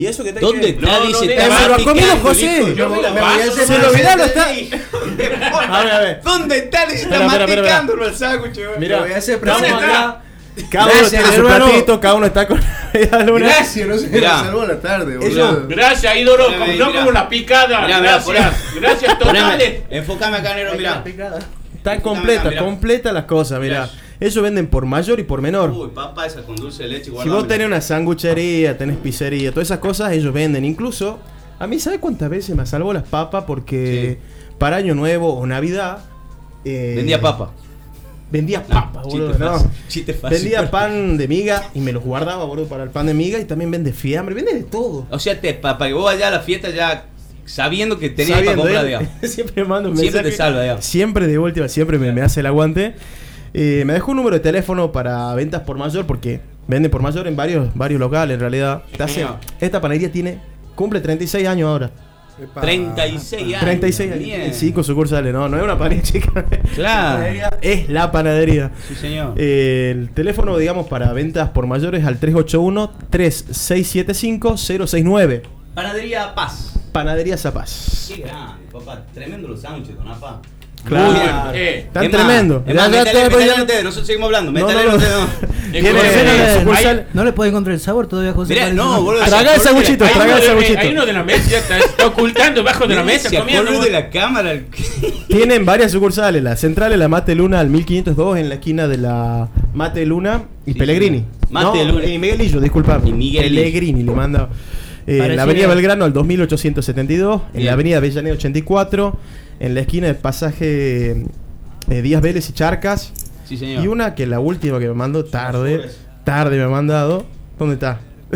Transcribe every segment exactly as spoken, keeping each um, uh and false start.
¿Y eso que te ¿Dónde está? No, Dice, no, está no, se lo ha comido masticando, José. hijo. Yo me la paso. Se lo olvidaron, está. A ver, a ver. ¿Dónde está? Dice, está Espera, espera, espera, masticándolo el sándwich. Mira, Lo voy a hacer estamos presente. acá. Cada uno Gracias, tiene su hermano. platito, cada uno está con la luna. Gracias, no sé, me Mirá. salvó la tarde, Eso- boludo. Gracias, ídolo. Mirá, como- mirá. No como la picada. Mirá, mirá, Gracias. Gracias totales. Enfocame acá, negro, mirá. Están completas, Mirá. completas las cosas, mirá. Mirá. Ellos venden por mayor y por menor. Uy, papa esa con dulce de leche. Si guardame. vos tenés una sanguchería, tenés pizzería, todas esas cosas ellos venden. Incluso, a mí, ¿sabes cuántas veces me salvó las papas? Porque para Año Nuevo o Navidad... eh, Vendía papa. Vendía papas, chiste boludo. no. fácil, chiste fácil. Vendía pan de miga y me los guardaba, boludo, para el pan de miga. Y también vende fiambre, vende de todo. O sea, te, para que vos vayas a la fiesta ya sabiendo que tenías para Sabiendo, comprar, él digamos. siempre me manda un Siempre mensaje. te salva, digamos. Siempre de última, siempre me, me hace el aguante. Eh, me dejó un número de teléfono para ventas por mayor porque venden por mayor en varios, varios locales en realidad. Te hace- Señor. esta panadería tiene cumple treinta y seis años ahora. Epa. treinta y seis años. treinta y seis años. Bien. Cinco sucursales, no, no es una panadería chica. Claro. La panadería es la panadería. Sí, señor. Eh, el teléfono, digamos, para ventas por mayores al tres ocho uno, tres seis siete cinco, cero seis nueve. Panadería Paz. Panadería Zapaz. Qué grande, papá. Tremendo los sándwiches, don Apa. Claro. Muy bien. Eh, Están Es más, tremendo. Es más, Ya- ya métale, te- métale ya- ustedes, nosotros seguimos hablando. No, no, Métale no. ustedes, no. Tiene Eh, sucursal. No le puede encontrar el sabor todavía, José. Mirá, Parece, no, boludo. Traga el sanguchito, hay traga uno el de- sanguchito. Hay uno de la mesa, ya está, está ocultando bajo de la mesa Se comiendo. acordó de la cámara. Tienen varias sucursales. La central es la Mate Luna al mil quinientos dos en la esquina de la Mate Luna y Sí, Pellegrini. sí. Mate no, Luna. y Miguelillo, disculpame. Y Miguelillo. Pellegrini le manda. Eh, en Parecía- la avenida Belgrano al dos mil ochocientos setenta y dos. En Bien. la avenida Avellaneda ochenta y cuatro. En la esquina de pasaje eh, Díaz Vélez y Charcas. Sí, señor. Y una que la última que me mandó tarde. Flores. Tarde me ha mandado. ¿Dónde está?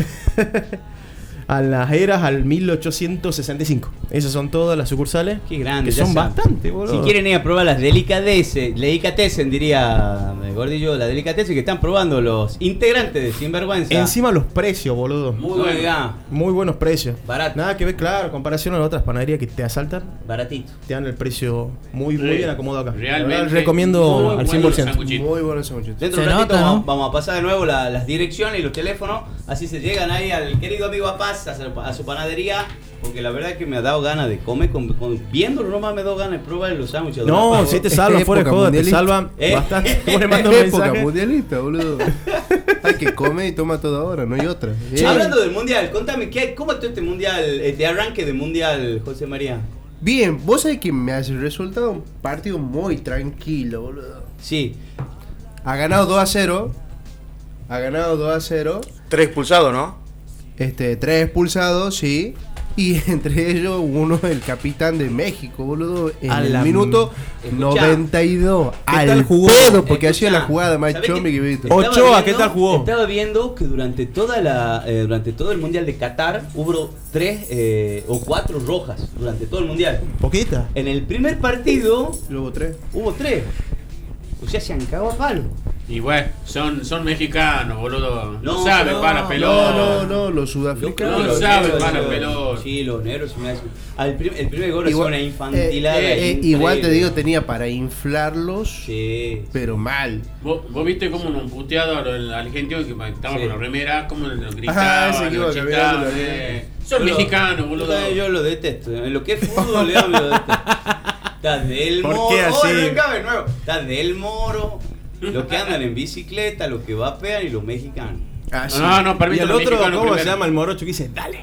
A las eras al mil ochocientos sesenta y cinco. Esas son todas las sucursales. Qué grande. Que ya son saben. bastante, boludo. Si quieren ir a probar las delicatessen, delicatessen diría eh, Gordillo, las delicatessen que están probando los integrantes de Sinvergüenza. Encima los precios, boludo. Muy No bueno. diga, Muy buenos precios. Barato. Nada que ver, claro, en comparación a las otras panaderías que te asaltan, baratito. te dan el precio muy, muy Re- bien acomodado acá. realmente La verdad, recomiendo muy al buenos cien por ciento. sanguchitos. Muy bueno ese muchacho. Dentro de Se un ratito nota, vamos, ¿no? vamos a pasar de nuevo la- las direcciones y los teléfonos. Así se llegan ahí al querido amigo Apaz, a su, a su panadería. Porque la verdad es que me ha dado ganas de comer. Con, con- viéndolo nomás me ha dado ganas de probar los sándwiches. de No, Apaz. si te Es salvan fuera de época joda, te mundialista. salvan Eh. bastante. Vos le mandas un Es época mensaje. mundialista, boludo. Hay que comer y toma toda hora, no hay otra. Che, Eh, hablando del mundial, contame, ¿qué, hay- ¿cómo estuvo este mundial, este arranque del mundial, José María? Bien, vos sabés que me hace resultado un partido muy tranquilo, boludo. Sí, Ha ganado dos a cero. Ha ganado dos a cero. Tres expulsados, ¿no? Este, tres expulsados, sí. Y entre ellos uno, el capitán de México, boludo. En A el la minuto Escuchá. noventa y dos. ¿Qué Al tal jugó? pedo, porque hacía Escuchá, la jugada más ¿sabés chomi qué? que viste. O- Estaba Ochoa, ¿qué viendo- tal jugó? Estaba viendo que durante toda la eh, durante todo el mundial de Qatar hubo tres eh, o cuatro rojas durante todo el mundial. Poquita. En el primer partido Luego tres. hubo tres. O sea, se han cagado a palo. Y bueno, son, son mexicanos, boludo. No, No, saben no, para No, pelota. no, no, los Los sudafricanos. No los saben negros, para los- pelota. Sí, los negros se me hacen. Al prim- el primer gol es Igual- una infantilada. eh, eh, increíble. igual te digo, tenía para inflarlos, Sí. pero mal. ¿Vos, vos viste cómo nos puteado al argentino que estaba Sí. con la remera, cómo nos Ajá, gritaban, ese que iba nos caminando chitaban, la eh. Son Yo lo- mexicanos, boludo. Yo, yo lo detesto. En lo que es fútbol, León, lo detesto. Está del ¿Por Moro. qué así? Oh, no cabe de nuevo. Está del Moro. Los que andan en bicicleta, los que vapean y los mexicanos. Ah, sí. No, no, Y permítame. el otro, mexicano ¿cómo se primero. llama el morocho que dice? Dale.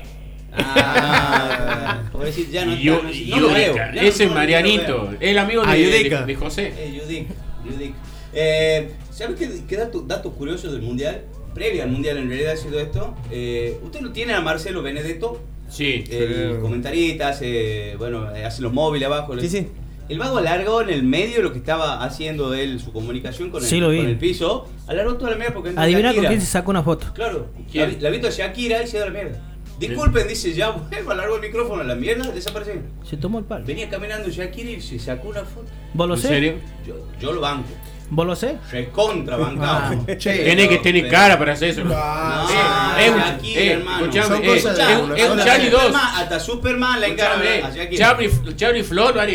Ah, pobrecito, ya no Y yo- está, no- y no lo Yudica, veo. Ya ese no- no lo Marianito, veo. el amigo Ah, de, Yudica. de, de José. Eh, Yudic, Yudic. Eh, ¿Sabes qué, qué dato, dato curioso del mundial? Previo al mundial en realidad ha sido esto. Eh, Usted lo tiene a Marcelo Benedetto, Sí. el comentarista, hace, bueno, hace los móviles abajo. Sí, sí. El vago alargó en el medio lo que estaba haciendo él, su comunicación con el, Sí, lo vi. con el piso. Alargó toda la mierda porque entró Adivina con Shakira. quién se sacó una foto. Claro, ¿Quién? la, la visto a Shakira y se da la mierda. Disculpen, dice ya, vuelvo, alargó el micrófono a la mierda, desapareció. Se tomó el palo. Venía caminando Shakira y se sacó una foto. ¿Vos lo ¿En sé? serio? Yo, yo lo banco. ¿Vos lo sé? Recontra bancado. Ah. Che, Tiene que tener pero- cara para hacer eso. Ah, No, es un- Shakira, eh, hermano. escuchame, Son eh, cosas de es un- uno, es un son Charlie de- dos. Superman, hasta Superman la encara Escuchame, a Shakira. Charlie, Charlie Flor lo haría.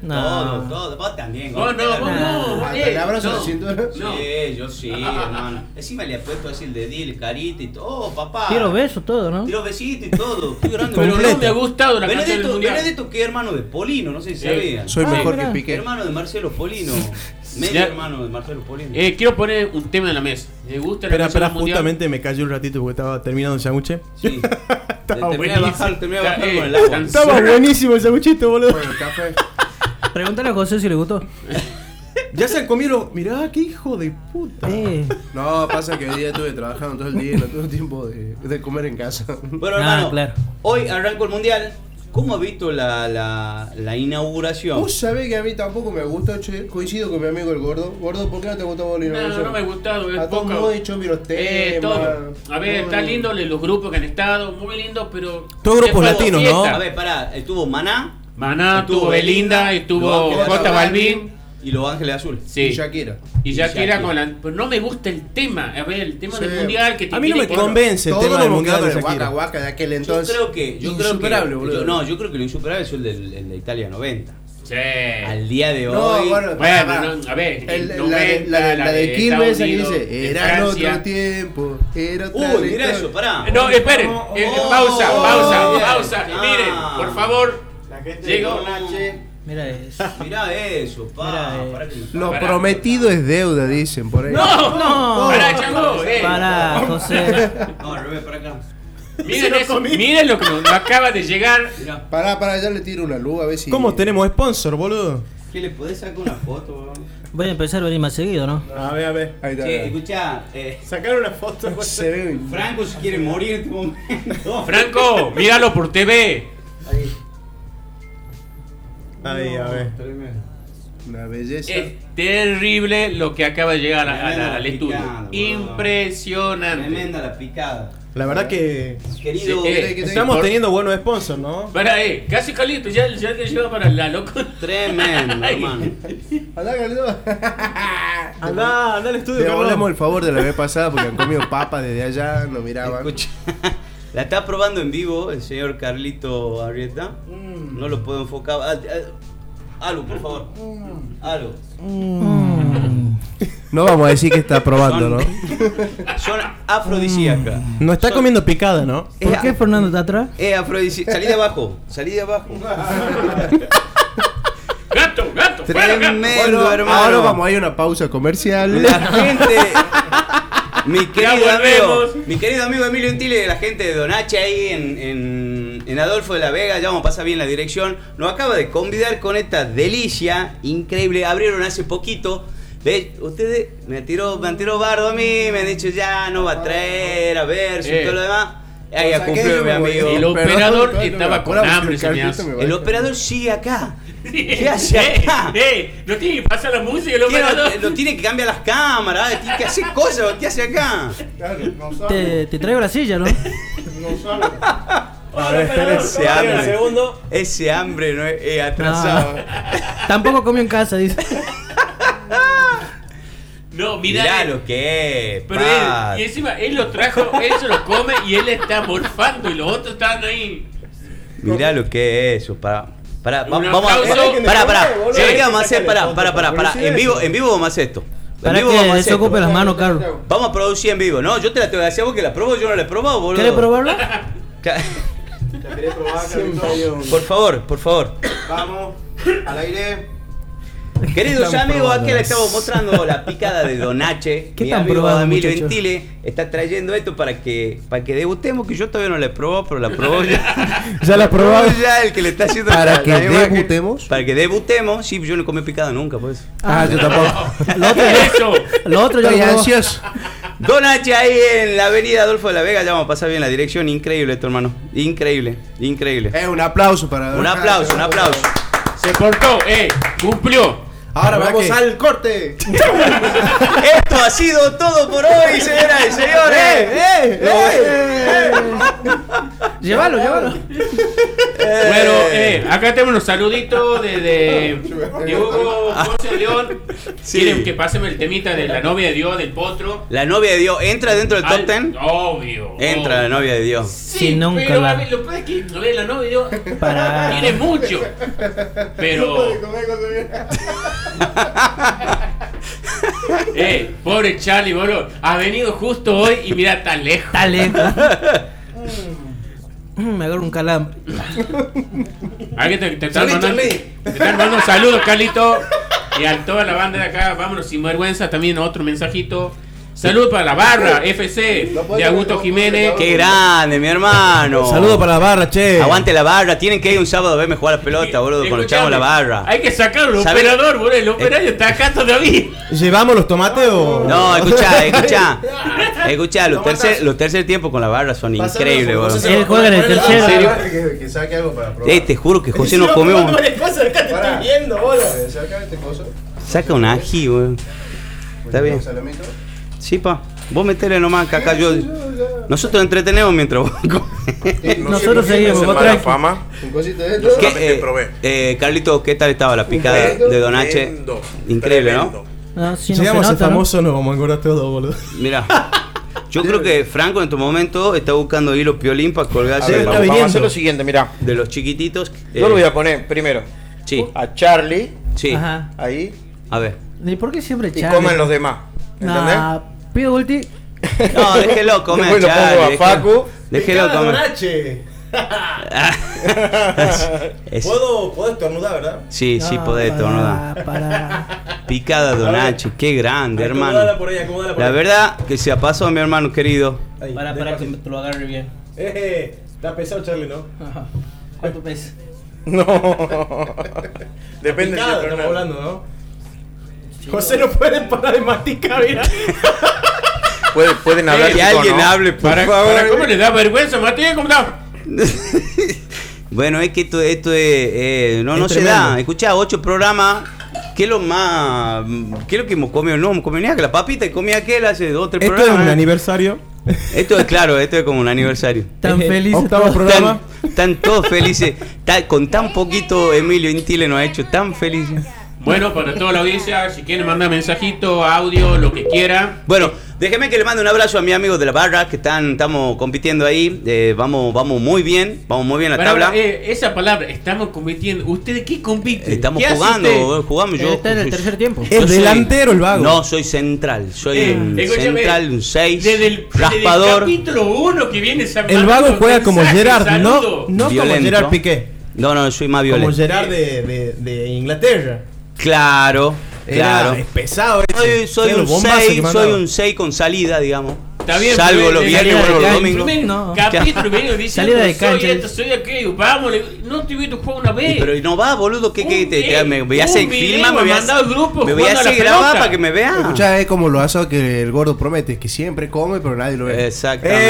No. Todo, todo. Vos también. No, no, vos no. Hasta eh, el abrazo no. de cintura. No. Sí, yo sí, hermano. Encima le ha puesto así el dedil, carita y todo. Oh, papá. Tiro besos, todo, ¿no? Tiro besito y todo. Estoy llorando. Pero no Completo. me ha gustado la canción del Benedetto, mundial. Benedetto, que es hermano de Polino, no sé si Sí. sabían. Soy Ah, mejor mirá. que Piqué. Hermano de Marcelo Polino. Medio Ya. hermano de Marcelo Polino. Eh, quiero poner un tema en la mesa. ¿Le gusta la Espera, canción espera, del mundial? justamente me cayó un ratito porque estaba terminando el sándwich. Sí. Terminé de buenísimo. bajar, terminé de bajar Eh, con el agua. tan- Estaba buenísimo el sándwichito, boludo. Bueno, café. Pregúntale a José si le gustó. Ya se han comido. Mirá, qué hijo de puta. Eh. No, pasa que hoy día estuve trabajando todo el día y no tuve tiempo de, de comer en casa. Bueno, Ah, hermano, claro. hoy arrancó el mundial. ¿Cómo has visto la, la, la inauguración? Vos sabés que a mí tampoco me gustó, che. Coincido con mi amigo el gordo. Gordo, ¿por qué no te gustó la No, inauguración? no me ha gustado. Es A todos poca- modos, hecho, vi los Eh, temas. todo. A ver, todo. está lindo los grupos que han estado, muy lindos, pero. Todos grupos es latinos, fiesta. ¿no? A ver, pará, estuvo Maná. Maná, estuvo tuvo Belinda, Los estuvo Ángeles J Azules Balvin. Y Los Ángeles Azules. Sí. Y Shakira. Y Y Shakira Shakira. con la. Pero no me gusta el tema. A ver, el tema Sí. del mundial que te A mí no tiene me que- convence el Todo tema lo del que mundial de quedó Waka Shakira. Waka de aquel Yo entonces. creo que. Yo creo insuperable, que boludo. yo- no, yo creo que lo insuperable es el, del, el de Italia noventa. Sí. Al día de No, hoy. bueno, Bueno, pará. no, a ver, El- el la, de, la, de, la de de Quilmes Estados esa que Unidos, dice, de era en Francia. otro tiempo, era otra Uy, mira historia". eso, pará. No, esperen, Oh, eh, oh, pausa, oh, pausa, bien. pausa. Ah. Miren, por favor. La gente Llegó. Mira eso. Mirá eso, pa. Mira, eh. pará que me- Lo Pará. prometido es deuda, dicen por ahí. No, No. Pará, chango, eh. Para, José. No, al revés, para acá. Miren, eso, miren lo que nos acaba de llegar. Mirá. Pará, pará, ya le tiro una luz a ver si. ¿Cómo tenemos sponsor, boludo? ¿Qué le podés sacar una foto, bro? Voy a empezar a venir más seguido, ¿no? A ver, a ver. Ahí está. Che, escuchá, eh, Sacar una foto. Se ve. Franco se quiere morir en este momento. Franco, míralo por T V. Ahí. Ahí, a ver. Tremendo. Una belleza. Es terrible lo que acaba de llegar a- a la- Tremenda al la estudio. picada, boludo. Impresionante. Tremenda la picada. La verdad que Querido. Sí, eh, estamos por- teniendo buenos sponsors, ¿no? Para, eh, casi Calito, ya, ya te lleva para la loco. Tremendo, Ay. hermano. Andá, Carlito. Anda, anda al estudio, Devolvemos Carlos. el favor de la vez pasada porque han comido papas desde allá, no miraban. Escucha, la está probando en vivo el señor Carlito Arrieta. No lo puedo enfocar. Ah, ah, algo, por favor. Algo. No vamos a decir que está probando, ¿no? Son afrodisíacas. No está Son- comiendo picada, ¿no? ¿Por qué Fernando está atrás? Es afrodisíaca. Salí de abajo. Salí de abajo. Gato, gato, fuera, gato. Tremendo, Bueno, hermano. ahora vamos a ir a una pausa comercial. La gente. Mi querido volvemos. amigo, mi querido amigo Emilio Entile, la gente de Donache ahí en, en, en Adolfo de la Vega, ya vamos a pasar bien la dirección, nos acaba de convidar con esta delicia increíble. Abrieron hace poquito. ¿Ves? Ustedes me tiró, me han tirado bardo a mí, me han dicho ya no va a traer, a ver, si Eh. todo lo demás. Ahí O ha sea, que cumplido yo mi me voy. amigo. El Perdón, operador perdón, estaba me con apuraba, hambre, si el señor. Carlito me va a El dejar. operador sigue acá. ¿Qué hace Eh, acá? eh, no tiene que pasar la música el Tiene- operador. lo tiene que cambiar las cámaras, tiene que hacer cosas, ¿qué hace acá? Te, te traigo la silla, ¿no? A ver, Ese hambre, ese hambre no es, es atrasado. Tampoco comió en casa, dice. No, mirá. Mirá eh, lo que es. Pero pa. él, y encima, él lo trajo, él se lo come y él está morfando y los otros están ahí. Mirá lo que es eso. Para, para, va- Un vamos a aplauso. para, para. boludo. ¿Sabés qué vamos a hacer? Sácale Para, foto, para, para, para. publicidad En vivo, eso. en vivo vamos a hacer esto. En Para vivo vamos a que hacer se ocupe esto. las manos, Carlos. Vamos a producir en vivo. No, yo te la tengo que hacer vos que la probó, yo no la he probado, boludo. ¿Querés probarlo? Ca- ¿La querés probar, Carlito? Por favor, por favor. Vamos, al aire. Queridos Estamos amigos, probando. aquí les estamos mostrando la picada de Donache. ¿Qué Mi están amigo probando, Emilio muchachos? Entile está trayendo esto para que para que debutemos, que yo todavía no la he probado, pero la probó ya. ¿Ya la probado? probó ya el que le está haciendo ¿Para la- que la imagen. debutemos? Para que debutemos, sí, yo no comí picada nunca, pues. Ah, yo tampoco. Lo otro, Eso. lo otro ya lo Estoy probó. ansioso. Donache ahí en la avenida Adolfo de la Vega, ya vamos a pasar bien la dirección, increíble esto, hermano. Increíble, increíble. Eh, un aplauso para. Un aplauso, un aplauso. Se portó, eh, cumplió. Ahora La verdad vamos que- al corte. Esto ha sido todo por hoy, señoras y señores. ¡Eh, eh, eh! Llévalo, llévalo. Bueno, eh, acá tenemos unos saluditos de, de, de Hugo José León. Sí. Quieren que pasemos el temita de la novia de Dios, del potro. La novia de Dios, ¿entra dentro del top Al- ten? Obvio. Entra obvio. la novia de Dios. Sí, Sí, nunca pero la- a ver, lo que pasa es que no ve la novia de Dios. Para. Tiene mucho. Pero. Eh, pobre Charlie, boludo. Ha venido justo hoy y mira, está lejos. Está lejos. Mm, Me agarro un calambre. Aquí te, te están mandando, te están mandando saludos, Carlito. Y a toda la banda de acá, vámonos sin vergüenza. También otro mensajito. Saludos para la barra F C de Augusto Jiménez. ¡Qué grande, mi hermano! Saludos para la barra, che. Aguante la barra. Tienen que ir un sábado a verme jugar a la pelota, boludo, con el chavo Escuchame, la barra. Hay que sacar al ¿Sabés? operador, boludo. El operario está acá todavía. ¿Llevamos los tomates o.? No, escuchá, escuchá. Escuchá, los tercer, los tercer tiempos con la barra son increíbles, boludo. Él juega en el tercero. serio? Que, que saque algo para probar. Eh, te juro que José nos comió. un- Pará. viendo, bola. Eh, Saca este coso. Saca un ají, boludo. Está bien. Un salamito. Sí, pa. Vos metele nomás, que acá yo. Nosotros entretenemos mientras vos comes. Nosotros seguimos, vos mala tranqui. fama. Un cosito de esto. ¿Qué, solamente eh, probé. eh, Carlito, ¿qué tal estaba la picada Tremendo, de Don H? Tremendo, Increíble, tremendo. ¿no? No, si no se Llegamos a ser nota, ¿no? famosos, nos vamos a engordar todos, boludo. Mira, yo creo que Franco en tu momento está buscando hilo piolín para A colgarse ver, de, está vamos, los, vamos a viniendo. hacer lo siguiente, mira. de los chiquititos. Yo Eh, lo voy a poner primero Sí, a Charlie, sí. Ajá. ahí, A ver. ¿Y por qué siempre y Charlie? comen los demás. ¿Entendés? Nah, pido ulti. No, déjelo comer. Después lo Charlie, pongo a déjelo- Facu. Déjelo comer. H. Es- ¿Puedo, puedo estornudar, ¿verdad? Sí, sí, No, podés, para- tornuda. Para. Picada Don H, qué grande, hermano. Acomodala por ahí, acomodala por La ahí. verdad que se ha pasado mi hermano querido. Ahí, Para, para que despacito. te lo agarre bien. Eh, está pesado, Charlie, ¿no? Ajá. ¿Cuánto pesa? No. Depende Picada, si estamos es hablando, ¿no? José no puede parar de masticar, mira. Pueden, pueden hablar Que sin alguien tono. hable, por Para, favor. para ¿Cómo le da vergüenza, Matías? ¿Cómo está? Bueno, es que esto, esto es, eh, no, Es no se tremendo. da. Escuchá, ocho programas. ¿Qué es lo más? ¿Qué es lo que hemos comido? No, hemos comido nada, que la papita y comía aquel hace dos o tres Esto es programas. un ¿eh? aniversario. Esto es claro, esto es como un aniversario. Tan Eh, feliz. octavo programa. Están, están todos felices. Ta- con tan poquito Emilio Intile nos ha hecho tan felices. Bueno, para toda la audiencia, si quieren mandar mensajito, audio, lo que quiera. Bueno, déjeme que le mande un abrazo a mis amigos de la barra que están, estamos compitiendo ahí. Eh, vamos, vamos muy bien, vamos muy bien en la Para, tabla. eh, esa palabra, estamos compitiendo. ¿Ustedes qué compiten? Estamos ¿Qué hace jugando, usted? jugamos yo. Está en el tercer tiempo. Yo Es soy- delantero el vago. No, soy central. Soy Eh, un escúchame, central, un seis. Desde el, desde el raspador. capítulo uno que viene esa El vago juega como Gerard, no, no como Violento. Gerard Piqué. No, no, soy más Como violento. Gerard de, de, de Inglaterra. Claro, Era- claro. Es pesado Soy, ese. soy Era un el bombazo que seis, mandaba. soy un seis con salida, digamos. Está bien, Salgo pero los de- viernes, de- vuelvo de- los de- domingos. primer No. Capítulo venido diciendo, Salida de soy cancha. esto, soy aquello, vamos, le- no te vi tu juego una vez. Pero no va, boludo, ¿qué, qué Un te, te- video, me voy a un hacer video filma, me voy a mandado al grupo me voy a jugando a la hacer grabar pelota. para que me vean. Escuchá, es como lo hace que el gordo promete, que siempre come, pero nadie lo ve. Exactamente.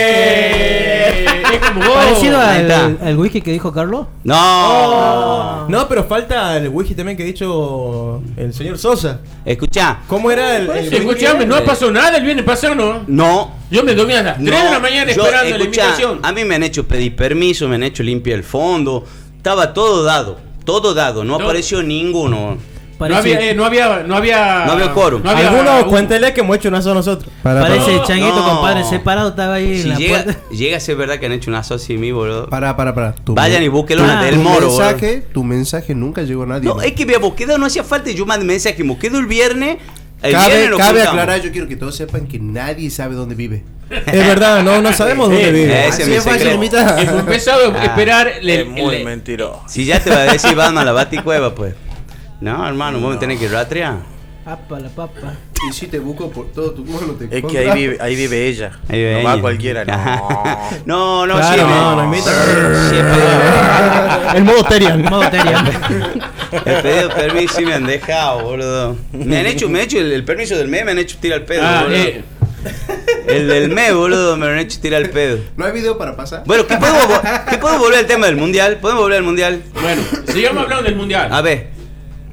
Eh, es como vos. Parecido Ahí está. al, al whisky que dijo Carlos. No. No, pero falta el whisky también que ha dicho el señor Sosa. Escuchá. ¿Cómo era el, el Sí, whisky? escuchame, no pasó nada el viernes pasado, ¿no? No. Yo me dormí a las tres de la mañana yo, esperando la escuchá, invitación. A mí me han hecho pedir permiso, me han hecho limpiar el fondo. Estaba todo dado, todo dado, no, No. apareció ninguno. No había, eh, no había, no había, No había quórum. no había- Algunos uh, cuéntele que hemos hecho una sola nosotros. Para, Parece no, changuito no. compadre separado, estaba ahí en Si la llega, puerta. llega a ser verdad que han hecho una socia y mí, boludo. para, para, para. Tu Vayan men- y búsquenlo Ah, del tu moro, boludo. mensaje, tu mensaje nunca llegó a nadie. No, ¿no? es que me hemos quedado, no hacía falta. Yo mandé mensaje, hemos quedado el viernes. El Cabe, viernes nos cabe juntamos. aclarar, yo quiero que todos sepan que nadie sabe dónde vive. Es verdad, no, no sabemos dónde Eh, vive. ese Así es es mi fácil, secreto. imita. Y fue empezado a Ah. esperar le- Es muy le- mentiroso. Si ya te va a decir Batman la baticueva, pues. No, hermano, vos me tenés que rastrear. Apa, la papa. Y si te busco por todo tu mundo, te Es que encontramos. ahí vive, ahí vive ella. Ahí vive no va ella. cualquiera, no. No, no, Claro, sí, no, me- no invita. sí, he pedido- El modo Terian. Modo Terian. he pedido permiso y me han dejado, boludo. Me han hecho, me han hecho el, el permiso del mes, me han hecho tirar el pedo, Ah, boludo. eh, El del mes, boludo, me lo han hecho tirar el pedo. ¿No hay video para pasar? Bueno, ¿qué podemos, vo- ¿qué podemos volver al tema del mundial? ¿Podemos volver al mundial? bueno, sigamos hablando del mundial. A ver,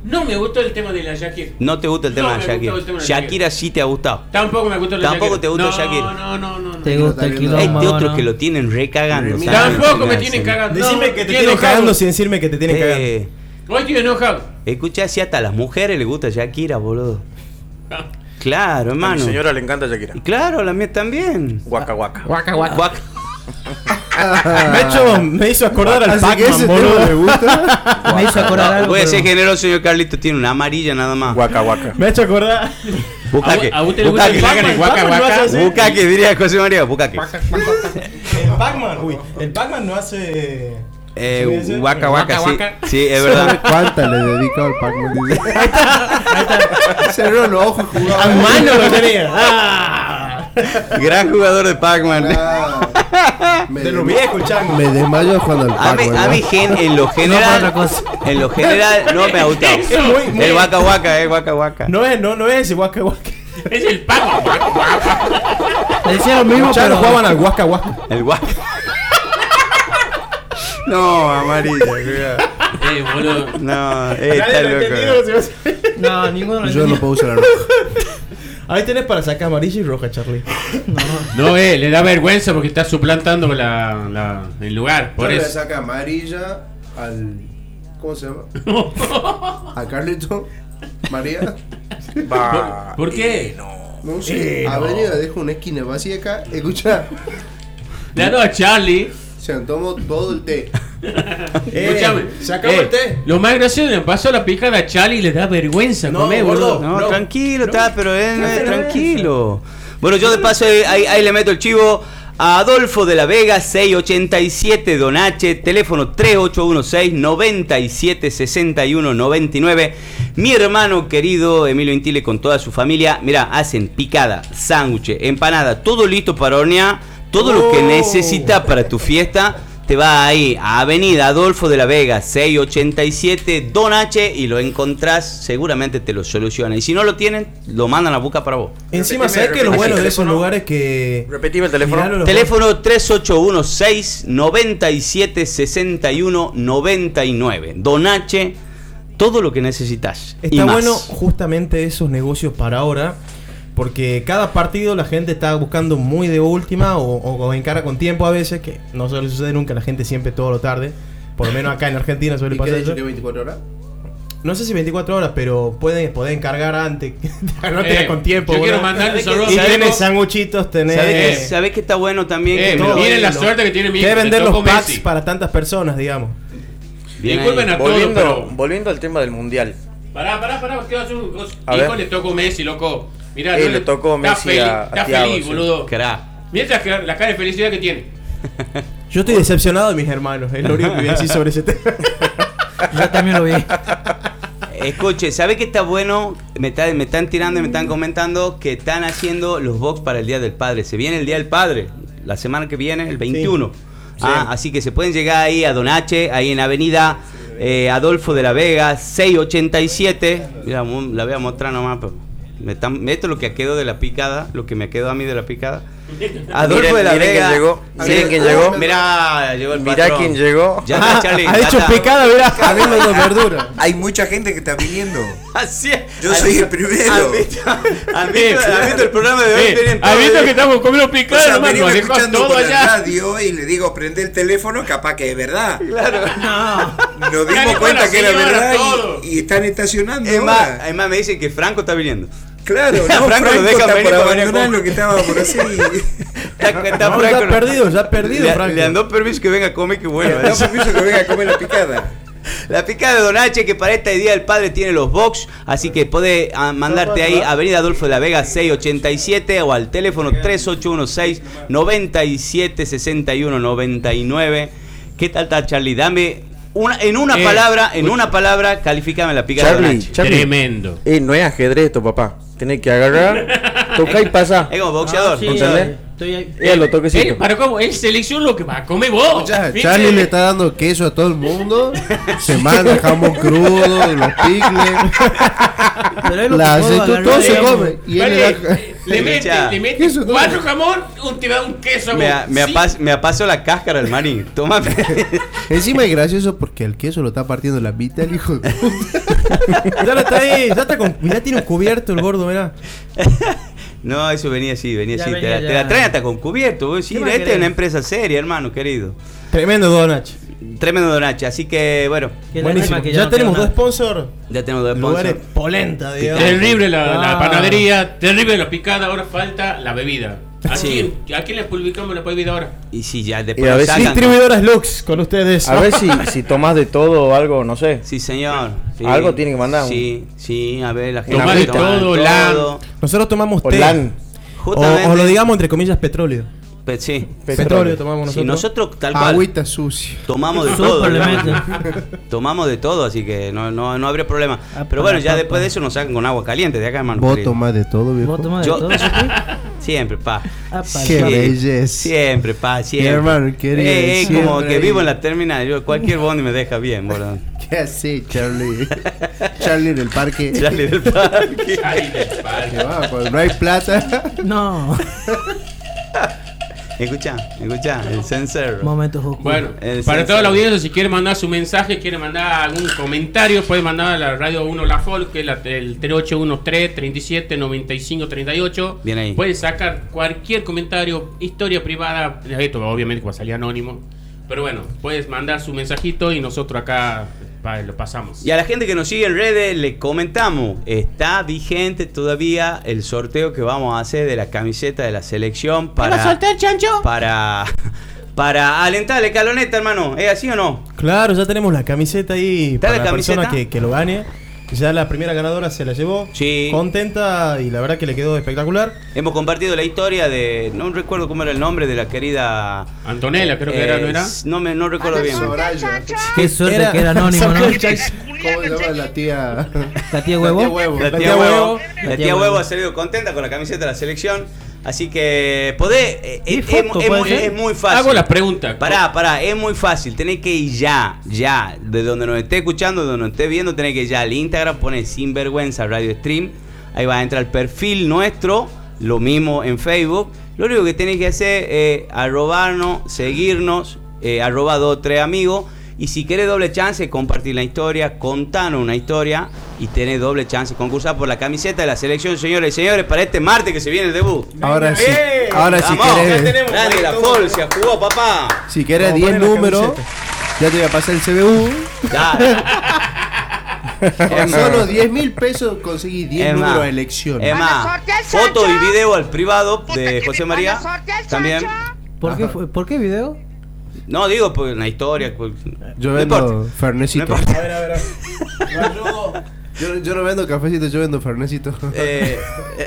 No me gustó el tema de la Shakira. No te gusta el tema No de me Shakira. gustó el tema de Shakira Shakira sí te ha gustado. Tampoco me gustó la Tampoco Shakira. te gustó no, Shakira. No, no, no, no. Te gusta el Hay quilombo. Este otro ¿no? que lo tienen recagando. Mira, ¿sabes? Tampoco me No, tienen sí. cagando. Decime No, que te estoy tiene enojado. cagando sin decirme que te tiene cagando. Eh, Hoy estoy enojado. escucha, si hasta a las mujeres les gusta Shakira, boludo. Claro, A mi hermano. señora le encanta Shakira. Y claro, la mía también. Guaca, guaca. Guaca, guaca. Guac. Me, ha hecho, me hizo acordar al Así que ese Pac-Man, tema boludo. me gusta. Me hizo acordar algo. Voy a ser pero- generoso, señor Carlito. Tiene una amarilla nada más. Guaca, guaca. Me ha hecho acordar. Bucaque. ¿A usted le gusta que le hagan el guaca, Pac-Man no guaca? hace así. Bucaque, diría José María. Bucaque. El Pac-Man, uy. El Pac-Man no hace. Eh, ¿Sí dice? guaca, guaca, sí. Guaca, guaca. Sí, es verdad. ¿Cuántas le dedico al Pac-Man? Dice. Cerró los ojos y jugaba. A mano lo tenía. Ah. Gran jugador de Pac-Man. Ah, me De los desma- viejos, chango. Me desmayo jugando al A mí, Pac-Man. a mí ¿no? gen, en lo No, para general, otra cosa. en lo general no me ha gustado. Es muy- muy- El guaca guaca, eh, guaca guaca. No es, no, no es ese Waka Waka. Es el Paco. Guaca, guaca. Le decía lo mismo, Ya pero no jugaban al Waka Waka. El guaca. No, amarilla, cuidado. Eh, boludo. No, eh, está Nadie lo ha entendido, loco. se va a- no, ninguno lo Yo no entendía. puedo usar la roja. Ahí tenés para sacar amarilla y roja, Charlie. No, eh, le da vergüenza porque está suplantando la, la, el lugar. Por Yo le eso. saca amarilla al. ¿Cómo se llama? A Carlito. María. Va. ¿Por qué? No sé. Avenida dejo una esquina vacía acá. Escucha. Le ha dado a Charlie. Se tomó todo el té. Escúchame. se acabó Eh, el té. Lo más gracioso le pasó la picada a Charlie y le da vergüenza No, comer, gordo. boludo. No, No. tranquilo, está, pero eh, no, No te tranquilo. Bueno, yo de paso eh, ahí, ahí le meto el chivo a Adolfo de la Vega, seiscientos ochenta y siete Donache, teléfono tres ocho uno seis, nueve siete seis uno, nueve nueve. Mi hermano querido Emilio Intile con toda su familia, mira, hacen picada, sándwiches, empanada, todo listo para hornear, todo lo que Oh. necesitas para tu fiesta. Te va ahí a Avenida Adolfo de la Vega, seiscientos ochenta y siete Don H, y lo encontrás, seguramente te lo soluciona. Y si no lo tienen, lo mandan a buscar para vos. Encima, Repetime, ¿sabes qué es lo repetime bueno el de esos teléfono. lugares que. Repetime el teléfono. Miralo los- Teléfono tres ocho uno seis, nueve siete seis uno, nueve nueve. Don H, todo lo que necesitas. y Está más. bueno justamente esos negocios para ahora. Porque cada partido la gente está buscando muy de última o, o encara con tiempo a veces, que no suele suceder nunca, la gente siempre todo lo tarde. Por lo menos acá en Argentina suele ¿Y qué pasar ha dicho eso. que veinticuatro horas? No sé si veinticuatro horas, pero pueden poder encargar antes. no Eh, tengas con tiempo. yo quiero boludo. mandarle ¿Sabés saludos qué? Y a tenés Eco. sanguchitos, tenés. ¿Sabés qué, sabés qué está bueno también? Eh, Que me lo- miren la lo- suerte que tiene mi hijo. Quiere le vender tocó los packs Messi. para tantas personas, digamos. Bien ahí. Disculpen a todos, Volviendo, pero. volviendo al tema del mundial. Pará, pará, pará, ¿qué va a hacer un cos- A hijo ver. le tocó Messi, loco. Mirá, Eh, no le tocó está Messi feliz, a- a Está Thiago, feliz, sí. boludo. Crack. Mirá la, la cara de felicidad que tiene. Yo estoy decepcionado de mis hermanos. Es lo único que voy a decir sobre ese tema. Yo también lo vi. Escuche, ¿sabe qué está bueno? Me, está- me están tirando y me están comentando que están haciendo los box para el Día del Padre. Se viene el Día del Padre, la semana que viene, el veintiuno. Ah, así que se pueden llegar ahí a Don H, ahí en Avenida eh, Adolfo de la Vega, seiscientos ochenta y siete. Mira, mu- la voy a mostrar nomás. Pero me están, esto es lo que quedó de la picada, lo que me quedó a mí de la picada. Adolfo Miren- de la miren Vega. quién llegó, Sí. miren quién llegó. Mirá, llegó el Mirá patrón. quién llegó. Ya está, Charlie. ha ya hecho está. picada, mirá. A mí me da verdura. Hay mucha gente que está viniendo. Así es. Yo soy el primero. ¿Han visto, han visto- han visto el programa de hoy? Eh, Vienen ¿has todos, visto eh. que estamos comiendo O picada, sea, hermano? venimos Nos dejó escuchando todo por la allá. radio y le digo, prende el teléfono, capaz que es verdad. Claro. No. Nos Ya dimos dijo cuenta la que era señora, verdad todo. y, y están estacionando Es más, ahora. además me dicen que Franco está viniendo. Claro, no, Franco Franco, lo deja está venir por para venir a abandonar comer. lo que estaba por hacer. Está, está No, Franco, ya perdido, ya perdido, le, Franco. le andó permiso que venga a comer, que bueno. No permiso que venga a comer la picada. La picada de Don H, que para este Día del Padre tiene los box, así que puede ah, mandarte ahí a Avenida Adolfo de la Vega seiscientos ochenta y siete o al teléfono tres ocho uno seis, nueve siete seis uno, nueve nueve. ¿Qué tal está, Charlie? Dame una, en una Eh, palabra, en escucha. una palabra, califícame la picada de Don Charlie, H. Charlie. Tremendo. Eh, no es ajedrez esto, papá. Tenés que agarrar, tocar y pasar. Es como boxeador. Ah, sí, ¿entendés? estoy ahí. Eh, los toquecitos. Eh, ¿Para cómo? Él selecciona lo que va a comer vos. Ya, ¿viste? Charlie le está dando queso a todo el mundo. Se manda jamón crudo, los picles. Pero es lo La que puedo aceituna, agarrar, todo se digamos. come. Y él le da. Vale, Le mete, Escuchá. le mete Eso no. cuatro jamón, un, te da un queso. Me, vos. a- me, Sí. apas- me apaso la cáscara del maní. Toma. Encima es gracioso porque el queso lo está partiendo la mitad el hijo de puta. Ya lo está ahí, ya está con. Mirá, tiene un cubierto el gordo, mirá. No, eso venía así, venía Ya así. Te, venía la- ya. te la traen hasta con cubierto. Vos decís, ¿Qué más esta es querés? una empresa seria, hermano, querido. Tremendo Donach. Tremendo donache. Así que, bueno, Qué Buenísimo. lástima que Ya no tenemos quedó dos sponsors. ya tenemos dos Lugares sponsors. polenta, digamos. Terrible la, la Ah. panadería, terrible la picada, ahora falta la bebida. ¿A, Sí. quién, ¿A quién le publicamos la bebida ahora? Y si ya Y después a lo ver si- sacan. Distribuidoras Lux con ustedes. A ver si, si tomás de todo o algo, no sé. Sí, señor. Sí. Algo tiene que mandar. Sí, sí, a ver, la gente Tomar de toma todo, lan. Nosotros tomamos O té. LAN. O, Justamente. o lo digamos entre comillas petróleo. Pe- sí. Petróleo, tomamos nosotros. Sí, nosotros tal cual. Agüita sucia. Tomamos de Súper todo. le ¿no? meten. Tomamos de todo, así que no, no, no habría problema. Ah, Pero bueno, para, ya pa, después pa. de eso nos sacan con agua caliente de acá, hermano. Vos querido. tomás de todo, viejo. ¿Vos tomás de Yo- todo eso aquí? Siempre, pa. Ah, pa, Qué pa. belleza. Siempre, pa, siempre. hermano querido, Eh, eh, como siempre que ahí. vivo en la terminal. Yo, cualquier bondi me deja bien, boludo. ¿Qué haces, Charlie? Charlie en el parque. Charlie del parque. Ay, del padre. Que va, cuando no hay plata. No. Escucha, escucha, el cencerro. Momentos oscuros. Bueno, El para censo. toda la audiencia, si quiere mandar su mensaje, quiere mandar algún comentario, puede mandar a la radio uno La Folk, que es la, el cero ocho uno tres, treinta y siete, noventa y cinco, treinta y ocho. Bien ahí. Puede sacar cualquier comentario, historia privada, esto obviamente que va a salir anónimo. Pero bueno, puedes mandar su mensajito y nosotros acá pa- lo pasamos. Y a la gente que nos sigue en redes le comentamos, está vigente todavía el sorteo que vamos a hacer de la camiseta de la selección para el chancho? para para alentar la escaloneta, hermano. ¿Es así o no? Claro, ya tenemos la camiseta ahí ¿Está para la la persona camiseta? que, que lo gane. Ya la primera ganadora se la llevó. Sí. Contenta y la verdad que le quedó espectacular. Hemos compartido la historia de, no recuerdo cómo era el nombre de la querida Antonella, creo que era, ¿no era? No me no recuerdo bien. Soraya. Qué suerte Era- que era anónimo, ¿no? ¿Cómo se llama la tía? La tía huevo. La tía huevo. La La tía tía Huevo, Huevo. la La tía tía Huevo Huevo. ha salido contenta con la camiseta de la selección. Así que podés, eh, ¿Y es, foto, es- es puede muy, ser? es muy fácil. Hago la pregunta. Pará, pará, es muy fácil. Tenés que ir ya, ya. De donde nos esté escuchando, de donde nos esté viendo, tenés que ir ya al Instagram, poner Sinvergüenza Radio Stream. Ahí va a entrar el perfil nuestro. Lo mismo en Facebook. Lo único que tenés que hacer es arrobarnos, seguirnos, eh, arroba dos tres amigos. Y si querés doble chance, compartir la historia, contanos una historia y tenés doble chance, concursar por la camiseta de la selección, señores y señores, para este martes que se viene el debut. Ahora sí. ¡Eh! Ahora si Vamos, ya querés. tenemos. Dale, la Fol se jugó, papá. Si querés Vamos a diez poner la números, camiseta. ya te voy a pasar el C B U. Dale. Con solo diez mil pesos conseguí diez Es más, números a elección. Es más, foto y video al privado de José María. También. ¿Por qué, fue- ¿Por qué video? No, digo, pues una historia. Pues, Yo no vendo importa. Fernecito. No importa. A ver, a ver. a ver. Lo ayudo. Yo, yo no vendo cafecito, yo vendo Fernecito. Eh, eh,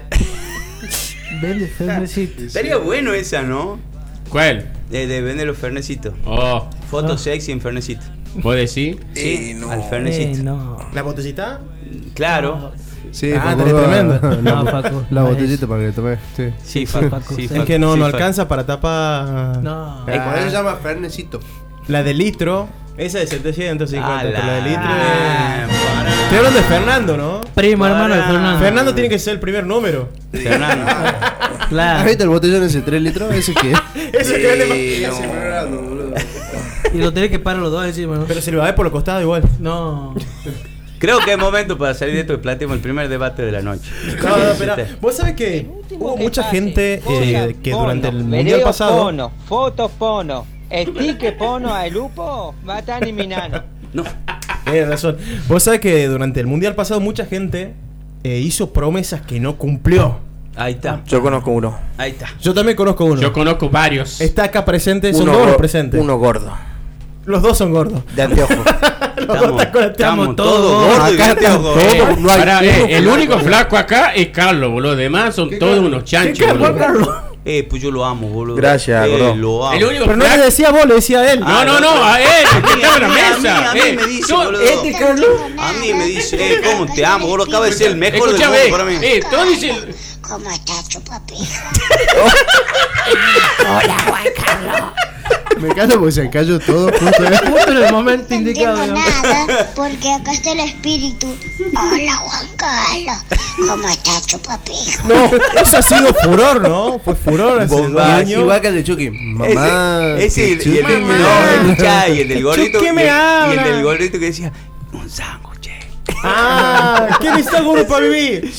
Vende Fernecito. estaría bueno esa, ¿no? ¿Cuál? De, de vender los fernecitos. Oh, Foto Ah. sexy en fernecito. ¿vos decís? Sí, al Eh, fernecito. no. ¿La botellita? Claro. Sí, Ah, Facu, tenés va- tremendo. La, No, Facu, la no botellita es. para que tome. Sí. Sí, Sí, Facu, Facu, sí, sí. Facu, Es que no, sí, no Facu. alcanza para tapar. No. Eh, por eso se llama Fernecito. La de litro. Esa de setecientos cincuenta. Ah, pero la de litro. la- es- Estoy hablando de Fernando, ¿no? Primo hermano de Para. Fernando. Fernando tiene que ser el primer número. Fernando. ¿Has Claro. visto el botellón ese tres litros? Ese que. Eso que vende más. Sí, ese Fernando, boludo. Y lo tenés que parar los dos encima, ¿no? Pero se lo va a ver por los costados igual. No. Creo que es momento para salir de esto y planteemos el primer debate de la noche. No, no, espera. Vos sabés que hubo mucha gente eh, que durante el mundial pasado. Pono, fotos pono, estique pono a lupo, matan y minano. No. Tienes razón. Vos sabés que durante el mundial pasado mucha gente eh, hizo promesas que no cumplió. Ahí está. Yo conozco uno. Ahí está. Yo también conozco uno. Yo conozco varios. Está acá presente, son Uno, dos los go- presentes. uno gordo. Los dos son gordos. De anteojo. Los dos Estamos, están con el estamos teamo todos todo. gordos y Acá anteojos. están Eh, todos. No hay Pará, uno eh, el flaco. único flaco acá es Carlos, boludo. Demás son todos unos chanchos, ¿Qué boludo. Carlos? Eh, pues yo lo amo, boludo. Gracias, eh, gordo. Lo amo. El único Pero no le flaco. decía vos, le decía a él. No, no, no, a él, que estaba en la a mí, mesa. a mí eh. me dice, Yo- boludo. este Carlos. A mí me dice, eh, cómo te amo, boludo. Acaba de ser el mejor del Escúchame, mundo para mí. eh, todos dicen. ¿Cómo estás, chupapi? Me callo porque se cayó todo justo. Justo en el momento No indicado. entiendo ¿no? nada, porque acá está el espíritu. Hola, Juan Carlos. ¿Cómo estás, chupapijo? No, eso ha sido furor, ¿no? Fue furor hace Bomba. dos Y años. igual que el de Chucky. Mamá. Ese, ese que y el, Chucky no, me- escuchá, y el del gordito. ¿Qué me y, el, y el habla? del gordito que decía, un sándwich. Ah, ¿quién está gordo para vivir?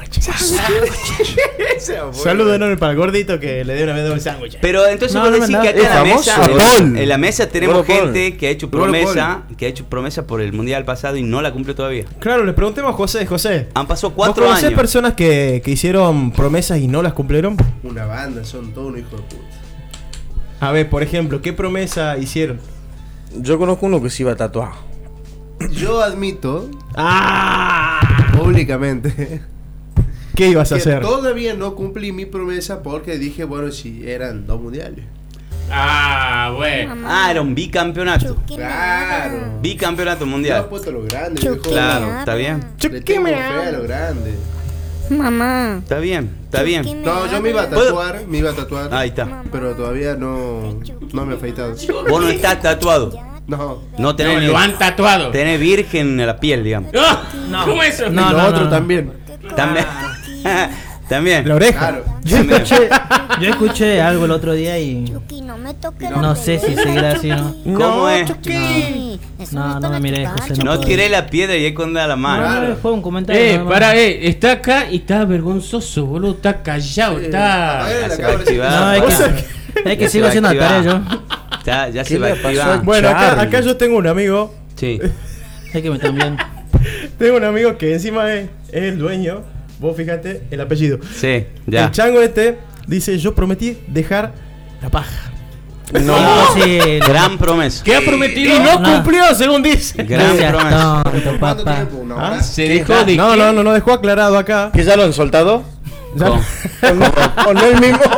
Saludo enorme para el gordito que le dio una vez un sándwich. Pero entonces No, vos no, decís no. que acá en Es la famoso. mesa, Paul. en la mesa tenemos Gordo Paul. gente que ha hecho Gordo promesa, que ha hecho promesa por el mundial pasado y no la cumple todavía. Claro, le preguntemos a José, José. Han pasado ¿Vos cuatro conocés años. personas que, que hicieron promesas y no las cumplieron? Una banda, son todos unos hijos de puta. A ver, por ejemplo, ¿qué promesa hicieron? Yo conozco uno que se iba a tatuar. Yo admito ¡Ah! públicamente ¿Qué ibas a que hacer? todavía no cumplí mi promesa porque dije, bueno, si eran dos mundiales. Ah, bueno. Ah, era un bicampeonato. Claro. Bicampeonato Yo mundial. apuesto a lo grande, Chucky. viejo. Claro, está bien. Le tengo fe a lo grande. Mamá. Está bien, está bien. No, yo me iba a tatuar, me iba a tatuar. Ahí está. Pero todavía no, no me he afeitado. Vos no estás tatuado. No. No tenés, No, ni- lo han tatuado. tenés virgen en la piel, digamos. ¡Ah! No. ¿Cómo eso? No, y lo no, otro no. también. También. También. La oreja. Claro. Yo También. escuché, yo escuché algo el otro día y Chucky, no me toques no sé si seguirá así o no. ¿Cómo es? No, no me miré, José. No puedo. tiré la piedra y ahí con la mano. No, no, fue un comentario. Eh, nada más. para, eh, está acá y está vergonzoso, boludo. Está callado, está. Apagale la Ya se va a cámara. activar. No, es ¿Vos que, sabés es que Ya sigo se haciendo va la a tarea yo. activar. Ya, ya ¿Qué se va a le pasó activar. a- Bueno, acá, Charlie. acá yo tengo un amigo. Sí. Es que me están viendo. Tengo un amigo que encima es, es el dueño. Vos fíjate el apellido. Sí, ya. El chango este dice: yo prometí dejar la paja. Imposible. Gran promesa. ¿Qué ha prometido? Y no No. cumplió, según dice. Gran Gracias, promesa. tonto, ¿Cuánto papá. tiempo? ¿Una ¿Ah? hora? Se dejó de. No, qué? no, no, no dejó aclarado acá. ¿Que ya lo han soltado? Ya- ¿Cómo? ¿O no, o no el mismo?